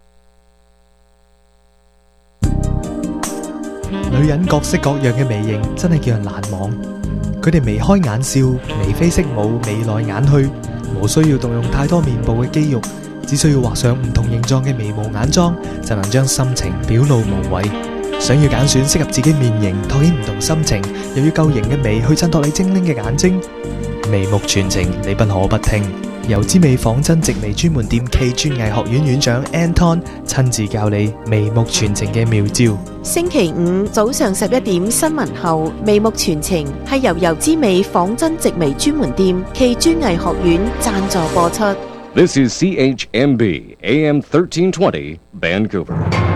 女人各式各樣嘅眉形真係叫人難忘，佢哋眉開眼笑、眉飛色舞、眉來眼去，無需要動用太多面部嘅肌肉，只需要畫上唔同形狀嘅眉毛眼妝，就能將心情表露無遺。想要揀選適合自己面型，托起唔同心情，又要夠型嘅眉去襯托你精靈嘅眼睛，眉目傳情你不可不聽。由之美仿真直眉專門店暨專藝學院院長 Anton 親自教你眉目傳情嘅妙招。 星期五早上十一點新聞後，眉目傳情係由由之美仿真直眉專門店暨專藝學院贊助播出。 This is C H M B A M thirteen twenty Vancouver。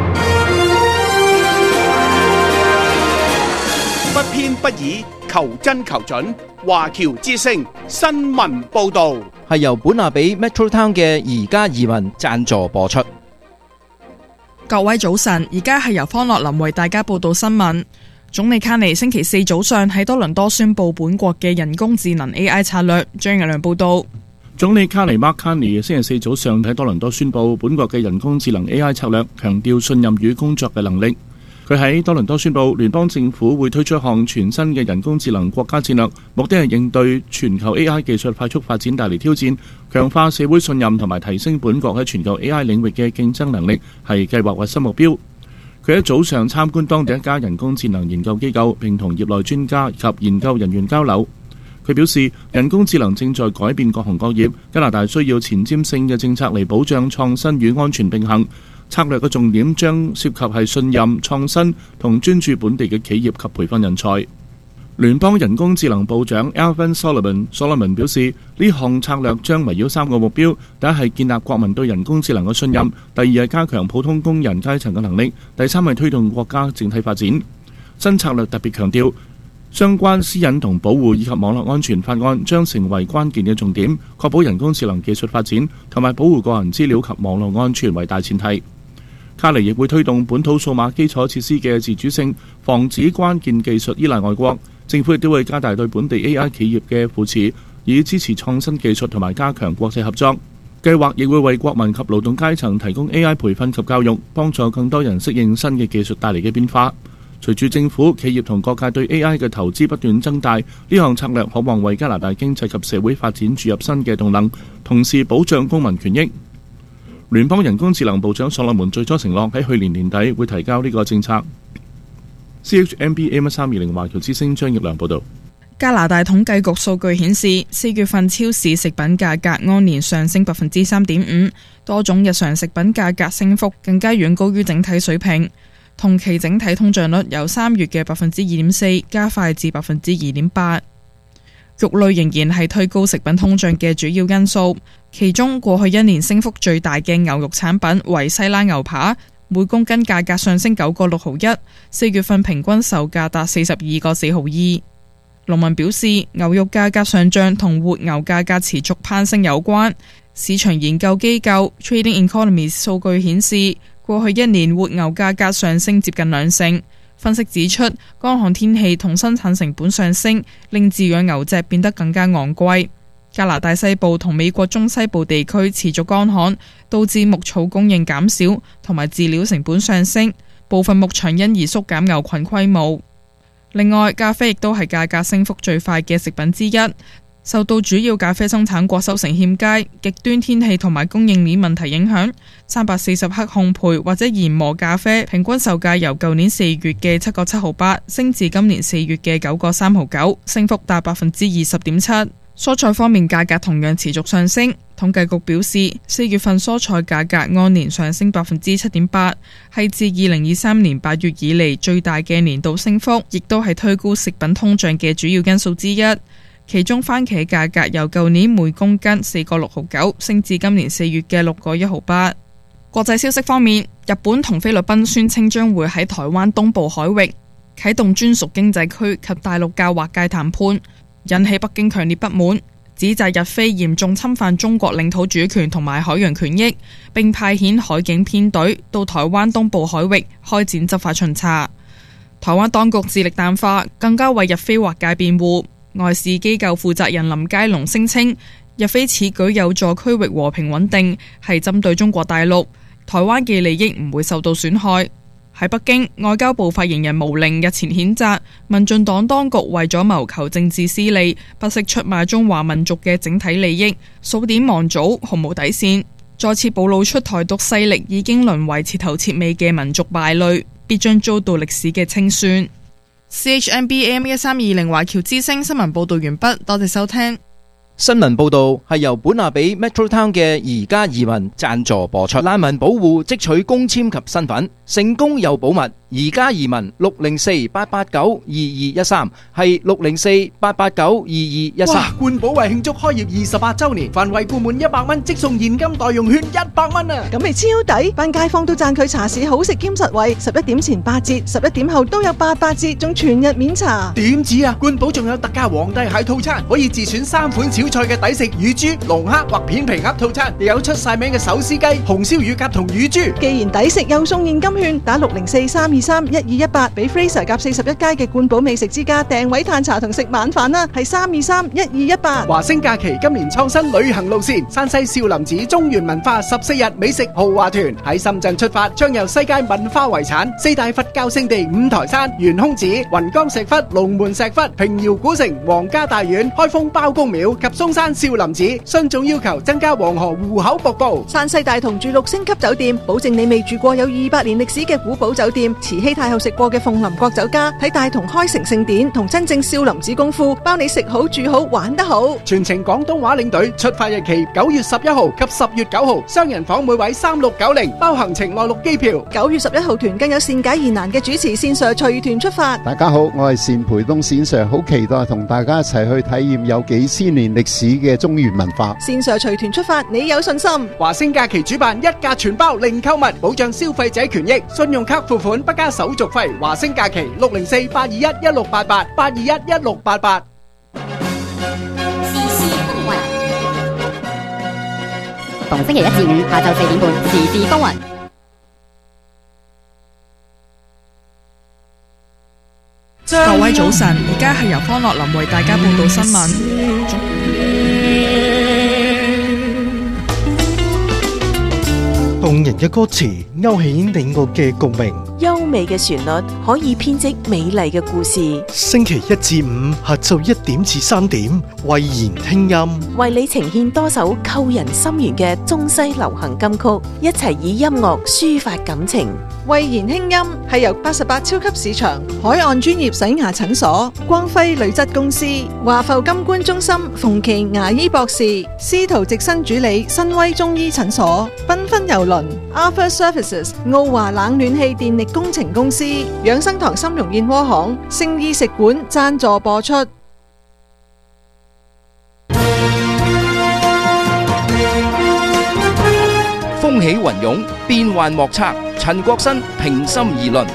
不偏不倚，求真求準。華僑之聲新聞報導係由本亞比 Metro Town 嘅而家移民贊助播出。 各位早晨，而家係由方樂林為大家報道新聞。總理卡尼星期四早上喺多倫多宣布本國嘅人工智能 A I 策略。張日良報道。 總理卡尼 Mark Carney 星期四早上喺多倫多宣布本國嘅人工智能 A I 策略，強調信任與工作嘅能力。佢喺多倫多宣布，聯邦政府會推出一項全新嘅人工智能國家戰略，目的係應對全球 A I 技術快速發展帶嚟挑戰，強化社會信任同埋提升本國喺全球 A I 領域嘅競爭能力，係計劃核心目標。佢喺早上參觀當地一家人工智能研究機構，並同業內專家及研究人員交流。佢表示，人工智能正在改變各行各業，加拿大需要前瞻性嘅政策嚟保障創新與安全並行。策略嘅重點將涉及係信任、創新同專注本地嘅企業及培訓人才。聯邦人工智能部長 Alvin Sullivan Solomon 表示，呢項策略將圍繞三個目標：第一係建立國民對人工智能嘅信任；第二係加強普通工人階層嘅能力；第三係推動國家整體發展。新策略特別強調，相關私隱同保護以及網絡安全法案將成為關鍵嘅重點，確保人工智能技術發展同埋保護個人資料及網絡安全為大前提。卡尼亦會推動本土數碼基礎設施嘅自主性，防止關鍵技術依賴外國。政府亦都會加大對本地 A I 企業嘅扶持，以支持創新技術同埋加強國際合作。計劃亦會為國民及勞動階層提供 A I 培訓及教育，幫助更多人適應新嘅技術帶嚟嘅變化。隨住政府、企業同各界對 A I 嘅投資不斷增大，呢項策略可望為加拿大經濟及社會發展注入新嘅動能，同時保障公民權益。聯邦人工智能部長所羅門最初承諾喺去年年底會提交呢個政策。C H M B A M 三二零華僑之聲張業良報導。 加拿大統計局數據顯示，四月份超市食品價格按年上升百分之三點五，多種日常食品價格升幅更加遠高於整體水平。同期整體通脹率由三月嘅百分之二點四加快至百分之二點八。肉類仍然係推高食品通脹嘅主要因素，其中過去一年升幅最大嘅牛肉產品為西拉牛扒，每公斤價格上升九個六毫一，四月份平均售價達四十二個四毫二。農民表示，牛肉價格上漲同活牛價格持續攀升有關。市場研究機構 Trading Economies 數據顯示，過去一年活牛價格上升接近兩成。分析指出，乾旱天氣同生產成本上升，令飼養牛隻變得更加昂貴。加拿大西部同美國中西部地區持續乾旱，導致牧草供應減少，同埋飼料成本上升，部分牧場因而縮減牛群規模。另外，咖啡亦都係價格升幅最快嘅食品之一。受到主要咖啡生產國收成欠佳、極端天氣同埋供應鏈問題影響，三百四十克烘焙或者研磨咖啡平均售價由舊年四月嘅七個七毫八升至今年四月嘅九個三毫九，升幅達百分之二十點七。蔬菜方面價格同樣持續上升，統計局表示，四月份蔬菜價格按年上升百分之七點八，係自二零二三年八月以嚟最大嘅年度升幅，亦都係推高食品通脹嘅主要因素之一。其中番茄價格由舊年每公斤四個六毫九升至今年四月嘅六個一毫八。 國際消息方面，日本同菲律賓宣稱將會喺台灣東部海域啟動專屬經濟區及大陸較劃界談判，引起北京強烈不滿，指責日菲嚴重侵犯中國領土主權同埋海洋權益，並派遣海警編隊到台灣東部海域開展執法巡查。台灣當局致力淡化，更加為日菲劃界辯護。外事機構負責人林佳龍聲稱，日菲此舉有助區域和平穩定，係針對中國大陸，台灣嘅利益唔會受到損害。喺北京，外交部發言人毛寧日前譴責民進黨當局為咗謀求政治私利，不惜出賣中華民族嘅整體利益，數典忘祖，毫無底線，再次暴露出台獨勢力已經淪為徹頭徹尾嘅民族敗類，必將遭到歷史嘅清算。C H N B A M 一三二零華僑之聲新聞報道完畢，多謝收聽。 新聞報導係由本亞比 Metro Town 嘅宜家移民贊助播出。難民保護即取公簽及身份，成功又保密。宜家移民六零四八八九二二一三係六零四八八九二二一三。 哇！冠寶為慶祝開業二十八週年，凡惠顧滿一百蚊即送現金代用券一百蚊啊！ 咁咪超抵，班街坊都讚佢茶市好食兼實惠。十一點前八折，十一點後都有八八折，仲全日免茶。 點止啊！冠寶仲有特價皇帝蟹套餐，可以自選三款小菜嘅抵食乳豬、龍蝦或片皮鴨套餐，亦有出晒名嘅手撕雞、紅燒乳鴿同乳豬。 既然抵食又送現金券，打六零四三二三一二一八，俾 Fraser 夾四十一街嘅冠寶美食之家訂位嘆茶同食晚飯啦，係三二三一二一八。 華星假期今年創新旅行路線，山西少林寺中原文化十四日美食豪華團喺深圳出發，將遊世界文化遺產、四大佛教聖地五台山、懸空寺、雲岡石窟、龍門石窟、平遙古城、皇家大院、開封包公廟及嵩山少林寺。信眾要求增加黃河湖口瀑布。 山西大同住六星級酒店，保證你未住過有二百年歷史嘅古堡酒店。慈禧太后食過嘅鳳林國酒家，睇大同開城聖典同真正少林寺功夫，包你食好住好玩得好。 全程廣東話領隊，出發日期九月十一號及十月九號，雙人房每位三六九零，包行程內陸機票。 九月十一號團更有善解疑難嘅主持線上隨團出發。 大家好，我係單培東線上，好期待同大家一齊去體驗有幾千年歷史嘅中原文化。 線上隨團出發，你有信心？ 華星假期主辦一價全包零購物，保障消費者權益，信用卡付款不加手續費。華星假期六零四八二一一六八八八二一一六八八。 時事風雲，逢星期一至五下晝四點半，時事風雲。 各位早晨，而家係由方樂林為大家報道新聞。 動人嘅歌詞勾起你我嘅共鳴， 優美嘅旋律可以編織美麗嘅故事。 星期一至五下晝一點至三點，慧言聽音， 為你呈現多首扣人心弦嘅中西流行金曲，一齊以音樂抒發感情。 慧言輕音係由八十八超級市場、海岸專業洗牙診所、光輝鋁質公司、華埠金冠中心、馮琦牙醫博士、司徒直新主理、新威中醫診所、繽紛郵輪、Arthur Services、澳華冷暖氣電力工程公司、養生堂參茸燕窩行、聖意食館贊助播出。 風起雲湧，變幻莫測。陳國新平心而論。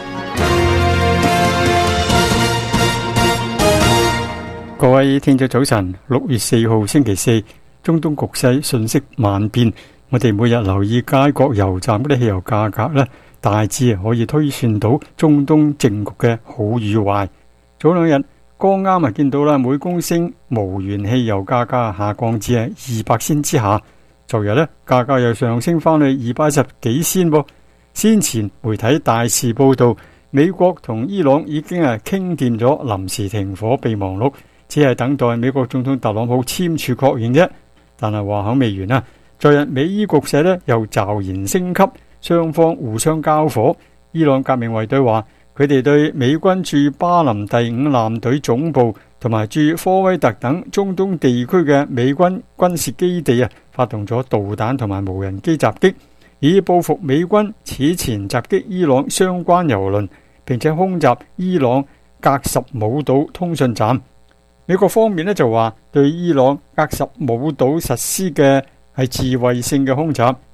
各位聽眾早晨，六月四號星期四，中東局勢瞬息萬變，我哋每日留意街角油站嗰啲汽油價格咧，大致可以推算到中東政局嘅好與壞。早兩日剛啱啊見到啦，每公升無鉛汽油價格下降至係二百仙之下，昨日咧價格又上升翻去二百一十幾仙噃。先前媒體大肆報道，美國同伊朗已經係傾掂咗臨時停火備忘錄，只係等待美國總統特朗普簽署確認啫。但係話口未完啊，昨日美伊局勢咧又驟然升級，雙方互相交火。伊朗革命衛隊話，佢哋對美軍駐巴林第五艦隊總部同埋駐科威特等中東地區嘅美軍軍事基地啊，發動咗導彈同埋無人機襲擊，以報復美軍此前襲擊伊朗相關油輪，並且空襲伊朗格什姆島通訊站。美國方面呢就話對伊朗格什姆島實施嘅係自衛性嘅空襲，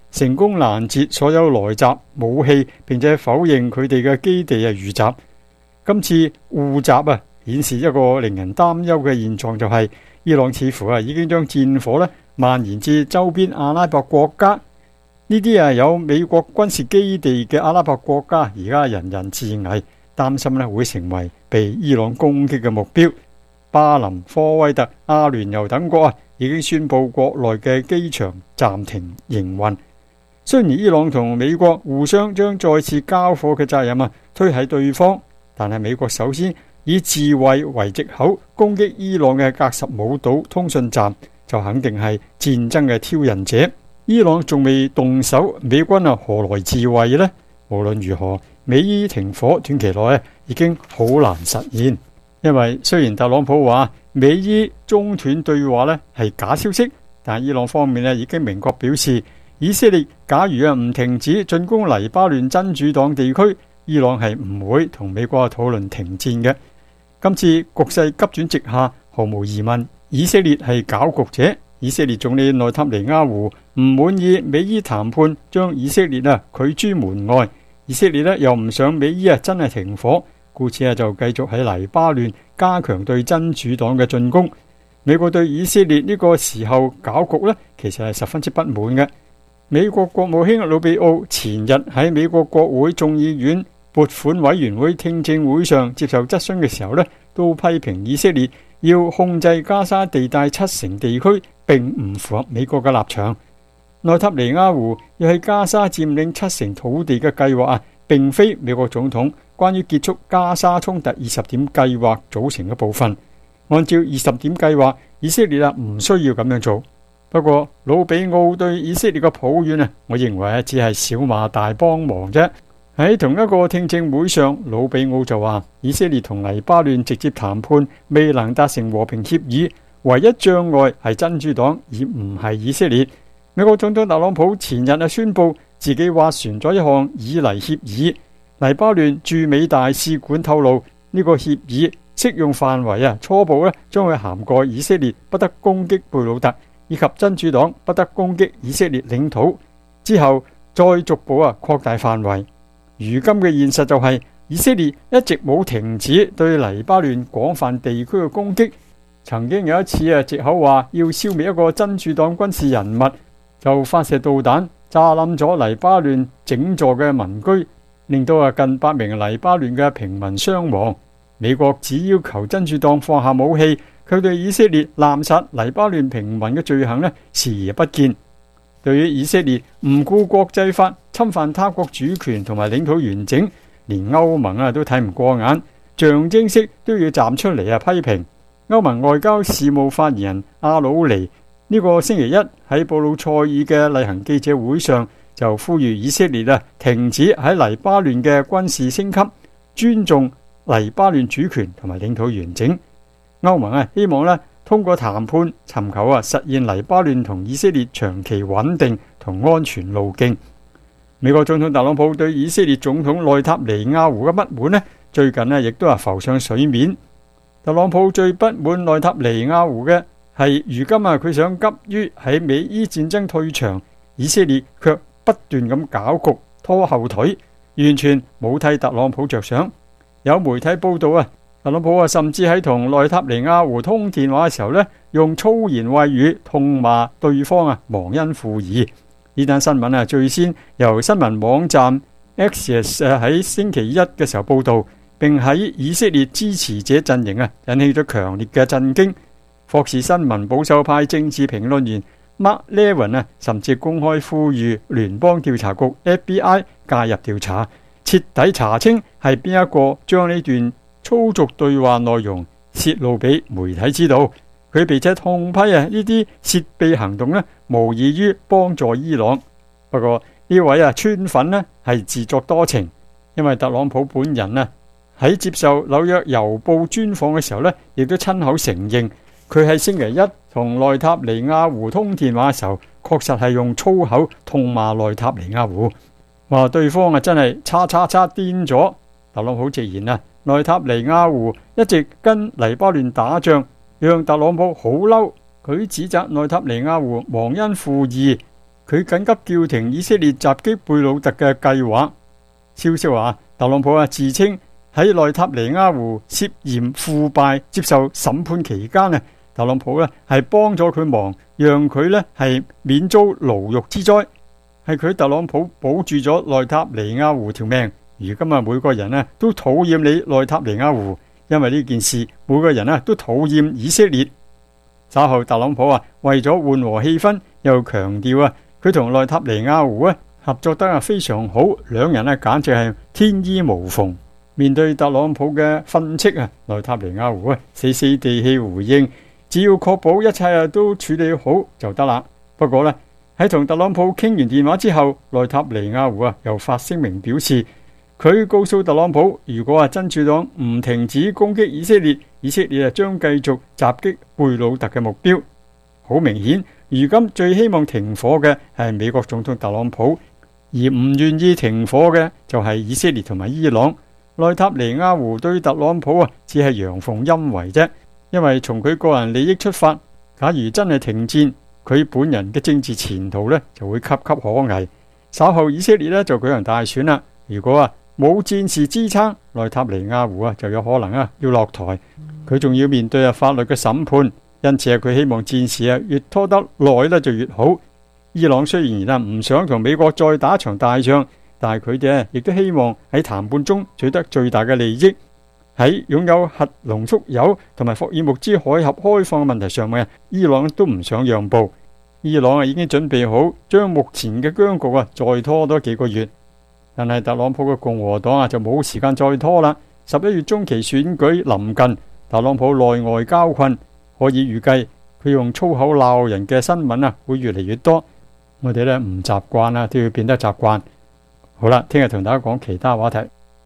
成功攔截所有來襲武器，並且否認佢哋嘅基地係遇襲。今次互襲啊，顯示一個令人擔憂嘅現狀，就係伊朗似乎啊已經將戰火咧蔓延至周邊阿拉伯國家。呢啲啊有美國軍事基地嘅阿拉伯國家，而家人人自危，擔心咧會成為被伊朗攻擊嘅目標。巴林、科威特、阿聯酋等國啊，已經宣布國內嘅機場暫停營運。雖然伊朗同美國互相將再次交火嘅責任啊推喺對方，但係美國首先以自衛為藉口攻擊伊朗嘅格什姆島通訊站，就肯定係戰爭嘅挑釁者。伊朗仲未動手，美軍啊何來自衛呢？無論如何，美伊停火短期內已經好難實現。因為雖然特朗普話美伊中斷對話咧係假消息，但伊朗方面咧已經明確表示，以色列假如啊唔停止進攻黎巴嫩真主黨地區，伊朗係唔會同美國討論停戰嘅。今次局勢急轉直下，毫無疑問，以色列係攪局者。以色列總理內塔尼亞胡唔滿意美伊談判，將以色列啊拒諸門外。以色列咧又唔想美伊啊真係停火，故此啊就繼續喺黎巴嫩加強對真主黨嘅進攻。美國對以色列呢個時候搞局呢，其實係十分之不滿嘅。美國國務卿魯比奧前日喺美國國會眾議院撥款委員會聽證會上接受質詢嘅時候呢，都批評以色列要控制加沙地帶七成地區並唔符合美國嘅立場。內塔尼亞胡要喺加沙佔領七成土地嘅計劃啊，並非美國總統關於結束加沙衝突二十點計劃組成嘅部分。按照二十點計劃，以色列啊唔需要咁樣做。不過魯比奧對以色列嘅抱怨啊，我認為啊只係小馬大幫忙啫。喺同一個聽證會上，魯比奧就話以色列同黎巴嫩直接談判未能達成和平協議，唯一障礙係真主黨，而唔係以色列。美國總統特朗普前日啊宣布自己斡旋咗一項以黎協議。黎巴嫩駐美大使館透露，呢個協議適用範圍啊初步咧將會涵蓋以色列不得攻擊貝魯特，以及真主黨不得攻擊以色列領土。之後再逐步啊擴大範圍。如今嘅現實就係以色列一直冇停止對黎巴嫩廣泛地區嘅攻擊。曾經有一次啊，藉口話要消滅一個真主黨軍事人物，就發射導彈炸冧咗黎巴嫩整座嘅民居，令到啊近百名黎巴嫩嘅平民傷亡。美國只要求真主黨放下武器，佢對以色列濫殺黎巴嫩平民嘅罪行呢視而不見。對於以色列唔顧國際法，侵犯他國主權同埋領土完整，連歐盟啊都睇唔過眼，象徵式都要站出嚟啊批評。歐盟外交事務發言人阿魯尼呢個星期一喺布魯塞爾嘅例行記者會上就呼籲以色列啊停止喺黎巴嫩嘅軍事升級，尊重黎巴嫩主權同埋領土完整。歐盟啊希望呢通過談判尋求啊實現黎巴嫩同以色列長期穩定同安全路徑。美國總統特朗普對以色列總統內塔尼亞胡嘅不滿呢，最近呢亦都係浮上水面。特朗普最不滿內塔尼亞胡嘅係，如今啊佢想急於喺美伊戰爭退場，以色列卻不斷咁搞局拖後腿，完全冇替特朗普着想。有媒體報道啊，特朗普啊甚至喺同內塔尼亞胡通電話嘅時候呢，用粗言穢語痛罵對方啊忘恩負義。呢單新聞啊最先由新聞網站 Axios 喺星期一嘅時候報道，並喺以色列支持者陣營啊引起咗強烈嘅震驚。霍士新聞保守派政治評論員 Mark Levin 啊甚至公開呼籲聯邦調查局 F B I 介入調查，徹底查清係邊一個將呢段粗俗對話內容泄露俾媒體知道。佢並且痛批啊呢啲竊秘行動呢無異於幫助伊朗。不過呢位啊川粉呢係自作多情，因為特朗普本人啊喺接受紐約郵報專訪嘅時候呢，亦都親口承認佢喺星期一同內塔尼亞胡通電話嘅時候，確實係用粗口痛罵內塔尼亞胡，話對方啊真係叉叉叉癲咗。特朗普直言啊，內塔尼亞胡一直跟黎巴嫩打仗，讓特朗普好嬲。佢指責內塔尼亞胡忘恩負義， 佢緊急叫停以色列襲擊貝魯特嘅計劃。消息話，特朗普啊自稱喺內塔尼亞胡涉嫌腐敗接受審判期間啊，特朗普咧係幫咗佢忙，讓佢咧係免遭牢獄之災，係佢特朗普保住咗內塔尼亞胡條命。如今啊，每個人啊都討厭你內塔尼亞胡，因為呢件事，每個人啊都討厭以色列。稍後特朗普啊為咗緩和氣氛，又強調啊佢同內塔尼亞胡啊合作得啊非常好，兩人啊簡直係天衣無縫。面對特朗普嘅訓斥啊，內塔尼亞胡啊死死地氣回應，只要確保一切啊都處理好就得啦。不過呢，喺同特朗普傾完電話之後，內塔尼亞胡啊又發聲明表示，佢告訴特朗普，如果啊真主黨唔停止攻擊以色列，以色列啊將繼續襲擊貝魯特嘅目標。好明顯，如今最希望停火嘅係美國總統特朗普，而唔願意停火嘅就係以色列同埋伊朗。內塔尼亞胡對特朗普啊只係陽奉陰違啫，因為從佢個人利益出發，假如真係停戰，佢本人嘅政治前途呢就會岌岌可危。稍後以色列呢就舉行大選啦，如果啊冇戰事支撐，內塔尼亞胡啊就有可能啊要落台，佢仲要面對啊法律嘅審判，因此啊佢希望戰事啊越拖得耐呢就越好。伊朗雖然啊唔想同美國再打一場大仗，但係佢哋啊亦都希望喺談判中取得最大嘅利益。喺擁有核濃縮鈾同埋霍爾木茲海峽開放嘅問題上面，伊朗都唔想讓步。伊朗啊已經準備好將目前嘅僵局啊再拖多幾個月。但係特朗普嘅共和黨啊就冇時間再拖啦。十一月中期選舉臨近，特朗普內外交困，可以預計佢用粗口鬧人嘅新聞啊會越嚟越多。我哋咧唔習慣啦，都要變得習慣。好啦，聽日同大家講其他話題。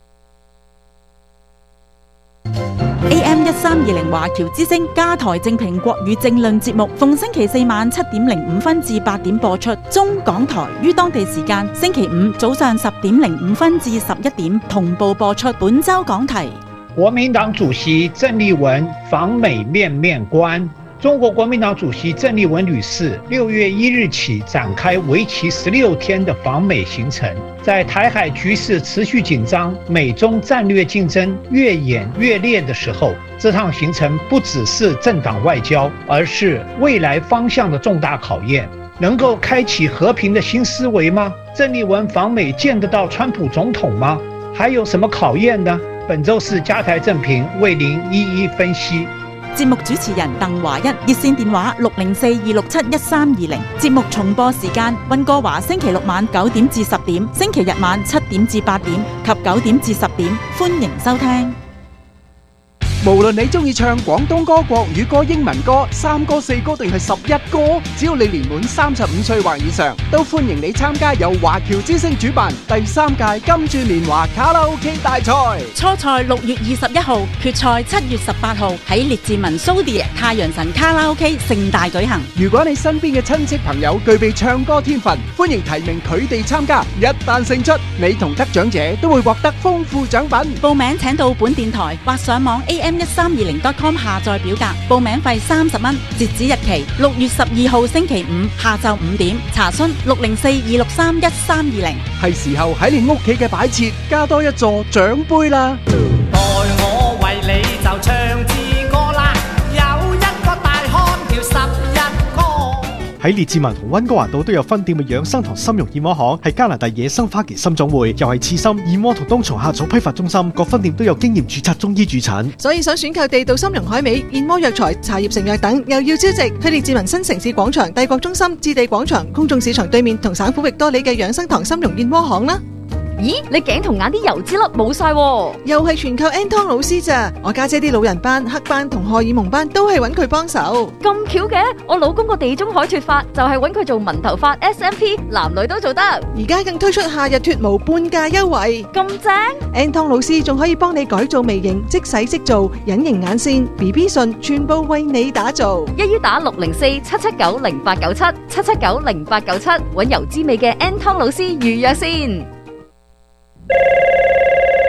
A M 一三二零華僑之聲加台正評國語政論節目，逢星期四晚七點零五分至八點播出。中港台於當地時間星期五早上十點零五分至十一點同步播出。本周講題： 國民黨主席鄭麗文訪美面面觀。中國國民黨主席鄭麗文女士六月一日起展開為期十六天的訪美行程。在台海局勢持續緊張、美中戰略競爭越演越烈的時候，這趟行程不只是政黨外交，而是未來方向的重大考驗。能夠開啟和平的新思維嗎？鄭麗文訪美見得到川普總統嗎？還有什麼考驗呢？本周四加台正評為您一一分析。 節目主持人鄧華一，熱線電話六零四二六七一三二零。節目重播時間：溫哥華星期六晚九點至十點，星期日晚七點至八點及九點至十點。歡迎收聽。 無論你中意唱廣東歌、國語歌、英文歌、三歌、四歌定係十一歌，只要你年滿三十五歲或以上，都歡迎你參加由華僑之聲主辦第三屆金鑽年華卡拉 OK 大賽。 初賽六月二十一號，決賽七月十八號喺列治文蘇迪太陽神卡拉 OK 盛大舉行。 如果你身邊嘅親戚朋友具備唱歌天分，歡迎提名佢哋參加。一旦勝出，你同得獎者都會獲得豐富獎品。 報名請到本電台或上網 A M 一三二零 dot com 下載表格，報名費三十蚊，截止日期六月十二號星期五下晝五點。查詢六零四二六三一三二零。 係時候喺你屋企嘅擺設加多一座獎杯啦！ 待我為你就唱支歌啦，有一個大漢叫十一哥。 喺列治文同溫哥華島都有分店嘅養生堂參茸燕窩行，係加拿大野生花旗參總會，又係刺參燕窩同冬蟲夏草批發中心，各分店都有經驗註冊中醫駐診。 所以想選購地道參茸海味、燕窩藥材、茶葉成藥等，又要招值，去列治文新城市廣場、帝國中心、置地廣場、公眾市場對面同省府域多里嘅養生堂參茸燕窩行啦。 咦，你頸同眼啲油脂粒冇晒喎， 又係全靠 Anton 老師咋？我家姐啲老人斑、黑斑同荷爾蒙斑都係揾佢幫手。 咁巧嘅，我老公個地中海脫髮就係揾佢做紋頭髮 S M P， 男女都做得。 而家更推出夏日脫毛半價優惠， 咁正 ！Anton 老師仲可以幫你改造眉形、即洗即做、隱形眼線、B B 唇，全部為你打造。 一於打六零四七七九零八九七七七九零八九七，揾油脂美嘅 Anton 老師預約先。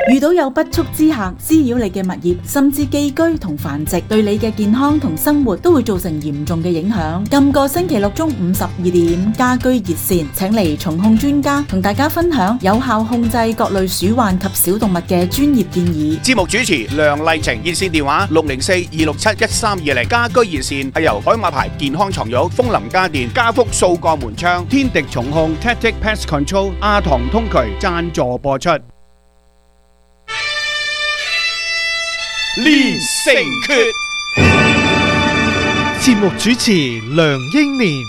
遇到有不速之客滋擾你嘅物業，甚至寄居同繁殖，對你嘅健康同生活都會造成嚴重嘅影響。今個星期六中午十二點，家居熱線請嚟蟲控專家同大家分享有效控制各類鼠患及小動物嘅專業建議。 節目主持梁麗晴，熱線電話六零四二六七一三二零。家居熱線係由海馬牌健康床褥、楓林家電、家福掃鋼門窗、天敵蟲控、Tactic Pest Control、阿唐通渠贊助播出。 練成訣， 節目主持梁英年。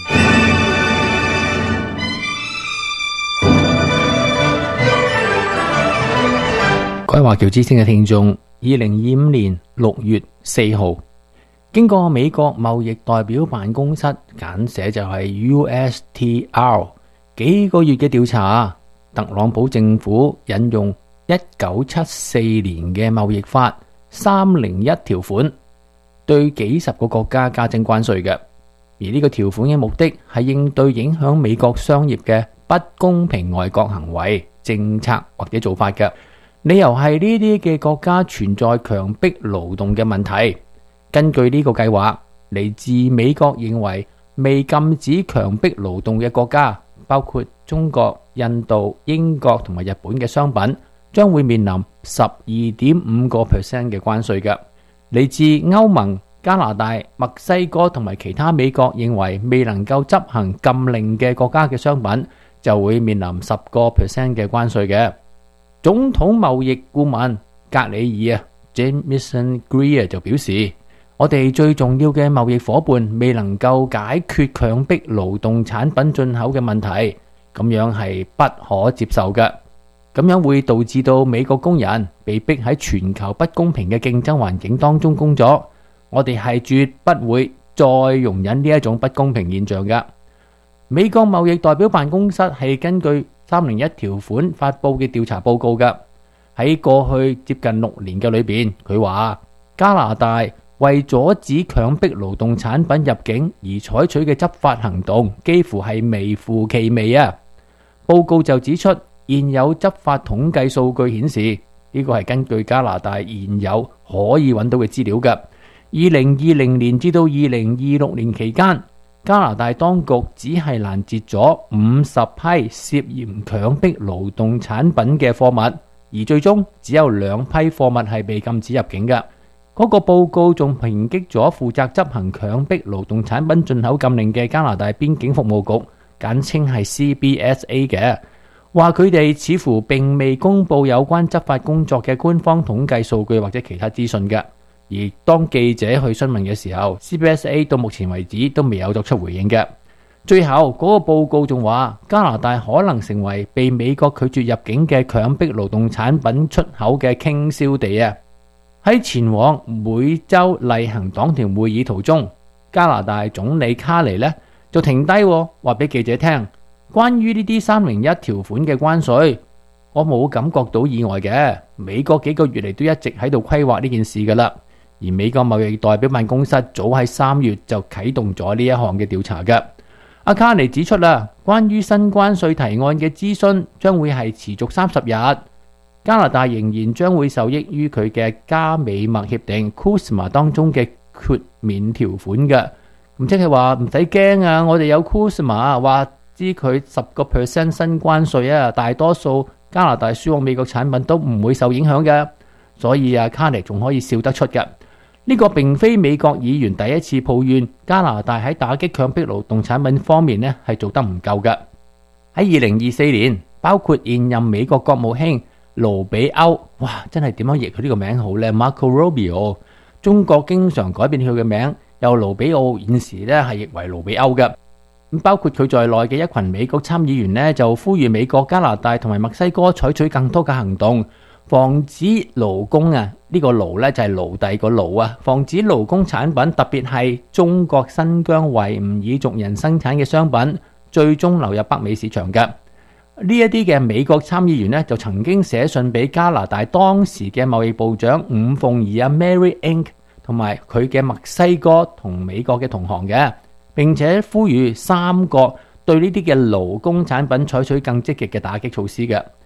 各位華僑之聲嘅聽眾，二零二五年六月四號，經過美國貿易代表辦公室簡寫就係 U S T R 幾個月嘅調查，特朗普政府引用一九七四年嘅貿易法三零一條款，對幾十個國家加徵關稅嘅。而呢個條款嘅目的係應對影響美國商業嘅不公平外國行為、政策或者做法嘅。理由係呢啲嘅國家存在強迫勞動嘅問題。根據呢個計劃，嚟自美國認為未禁止強迫勞動嘅國家，包括中國、印度、英國同埋日本嘅商品，將會面臨十二點五個 percent 嘅關稅嘅。嚟自歐盟、加拿大、墨西哥同埋其他美國認為未能夠執行禁令嘅國家嘅商品，就會面臨十個 percent 嘅關稅嘅。總統貿易顧問格里爾啊 Jamieson Greer 就表示，我哋最重要嘅貿易夥伴未能夠解決強迫勞動產品進口嘅問題，咁樣係不可接受嘅。咁樣會導致到美國工人被逼喺全球不公平嘅競爭環境當中工作。我哋係絕不會再容忍呢一種不公平現象嘅。美國貿易代表辦公室係根據三零一條款發佈嘅調查報告嘅。喺過去接近六年嘅裏邊，佢話加拿大為阻止強迫勞動產品入境而採取嘅執法行動幾乎係微乎其微啊。報告就指出，現有執法統計數據顯示，呢個係根據加拿大現有可以揾到嘅資料嘅。二零二零年至到二零二六年期間，加拿大當局只係攔截咗五十批涉嫌強迫勞動產品嘅貨物，而最終只有兩批貨物係被禁止入境嘅。嗰個報告仲抨擊咗負責執行強迫勞動產品進口禁令嘅加拿大邊境服務局，簡稱係 C B S A 嘅，話佢哋似乎並未公布有關執法工作嘅官方統計數據或者其他資訊嘅。而當記者去詢問嘅時候 ，C B S A 到目前為止都未有作出回應嘅。最後嗰個報告仲話，加拿大可能成為被美國拒絕入境嘅強迫勞動產品出口嘅傾銷地啊！喺前往每週例行黨團會議途中，加拿大總理卡尼呢就停低話俾記者聽，關於呢啲三零一條款嘅關稅，我冇感覺到意外嘅。美國幾個月嚟都一直喺度規劃呢件事噶啦。而美國貿易代表辦公室早喺三月就啟動咗呢一項嘅調查嘅。阿卡尼指出啦，關於新關稅提案嘅諮詢將會係持續三十日，加拿大仍然將會受益於佢嘅加美墨協定 C U S M A 當中嘅豁免條款嘅。咁即係話唔使驚啊，我哋有 C U S M A 話知佢十個 percent 新關稅啊，大多數加拿大輸往美國產品都唔會受影響嘅。所以啊，卡尼仲可以笑得出嘅。呢個並非美國議員第一次抱怨加拿大喺打擊強迫勞動產品方面呢係做得唔夠嘅。喺二零二四年，包括現任美國國務卿盧比歐，哇，真係點樣譯佢呢個名好呢？ Marco Rubio， 中國經常改變佢嘅名，由盧比奧現時呢係譯為盧比歐嘅。咁包括佢在內嘅一群美國參議員呢，就呼籲美國、加拿大同埋墨西哥採取更多嘅行動，防止勞工啊，呢個勞呢就係奴隸個勞啊，防止勞工產品，特別係中國新疆維吾爾族人生產嘅商品，最終流入北美市場嘅。呢一啲嘅美國參議員呢，就曾經寫信俾加拿大當時嘅貿易部長伍鳳儀啊 Mary Inc 同埋佢嘅墨西哥同美國嘅同行嘅，並且呼籲三國對呢啲嘅勞工產品採取更積極嘅打擊措施嘅。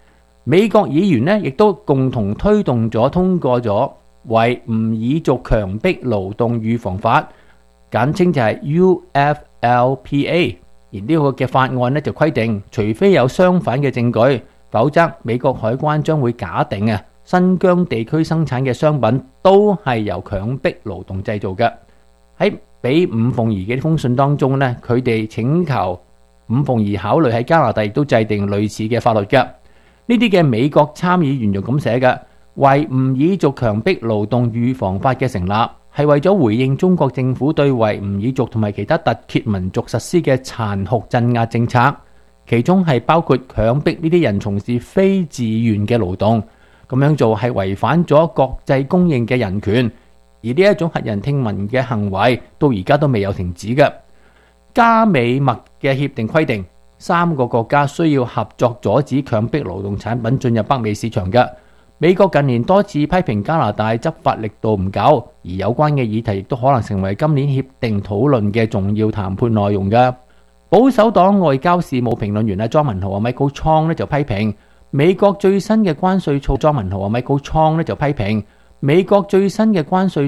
美國議員呢亦都共同推動咗通過咗維吾爾族強迫勞動預防法，簡稱就係 U F L P A。而呢個嘅法案呢就規定，除非有相反嘅證據，否則美國海關將會假定啊新疆地區生產嘅商品都係由強迫勞動製造嘅。喺俾伍鳳儀嘅封信當中呢，佢哋請求伍鳳儀考慮喺加拿大亦都制定類似嘅法律嘅。呢啲嘅美國參議員就咁寫嘅，維吾爾族強迫勞動預防法嘅成立係為咗回應中國政府對維吾爾族同埋其他突厥民族實施嘅殘酷鎮壓政策，其中係包括強迫呢啲人從事非自願嘅勞動。咁樣做係違反咗國際公認嘅人權，而呢一種駭人聽聞嘅行為到而家都未有停止嘅。加美墨嘅協定規定，三個國家需要合作阻止強迫勞動產品進入北美市場嘅。美國近年多次批評加拿大執法力度唔夠，而有關嘅議題亦都可能成為今年協定討論嘅重要談判內容嘅。保守黨外交事務評論員啊莊文浩啊 Michael Chong 咧就批評美國最新嘅關稅措莊文浩啊 Michael Chong 咧就批評美國最新嘅關稅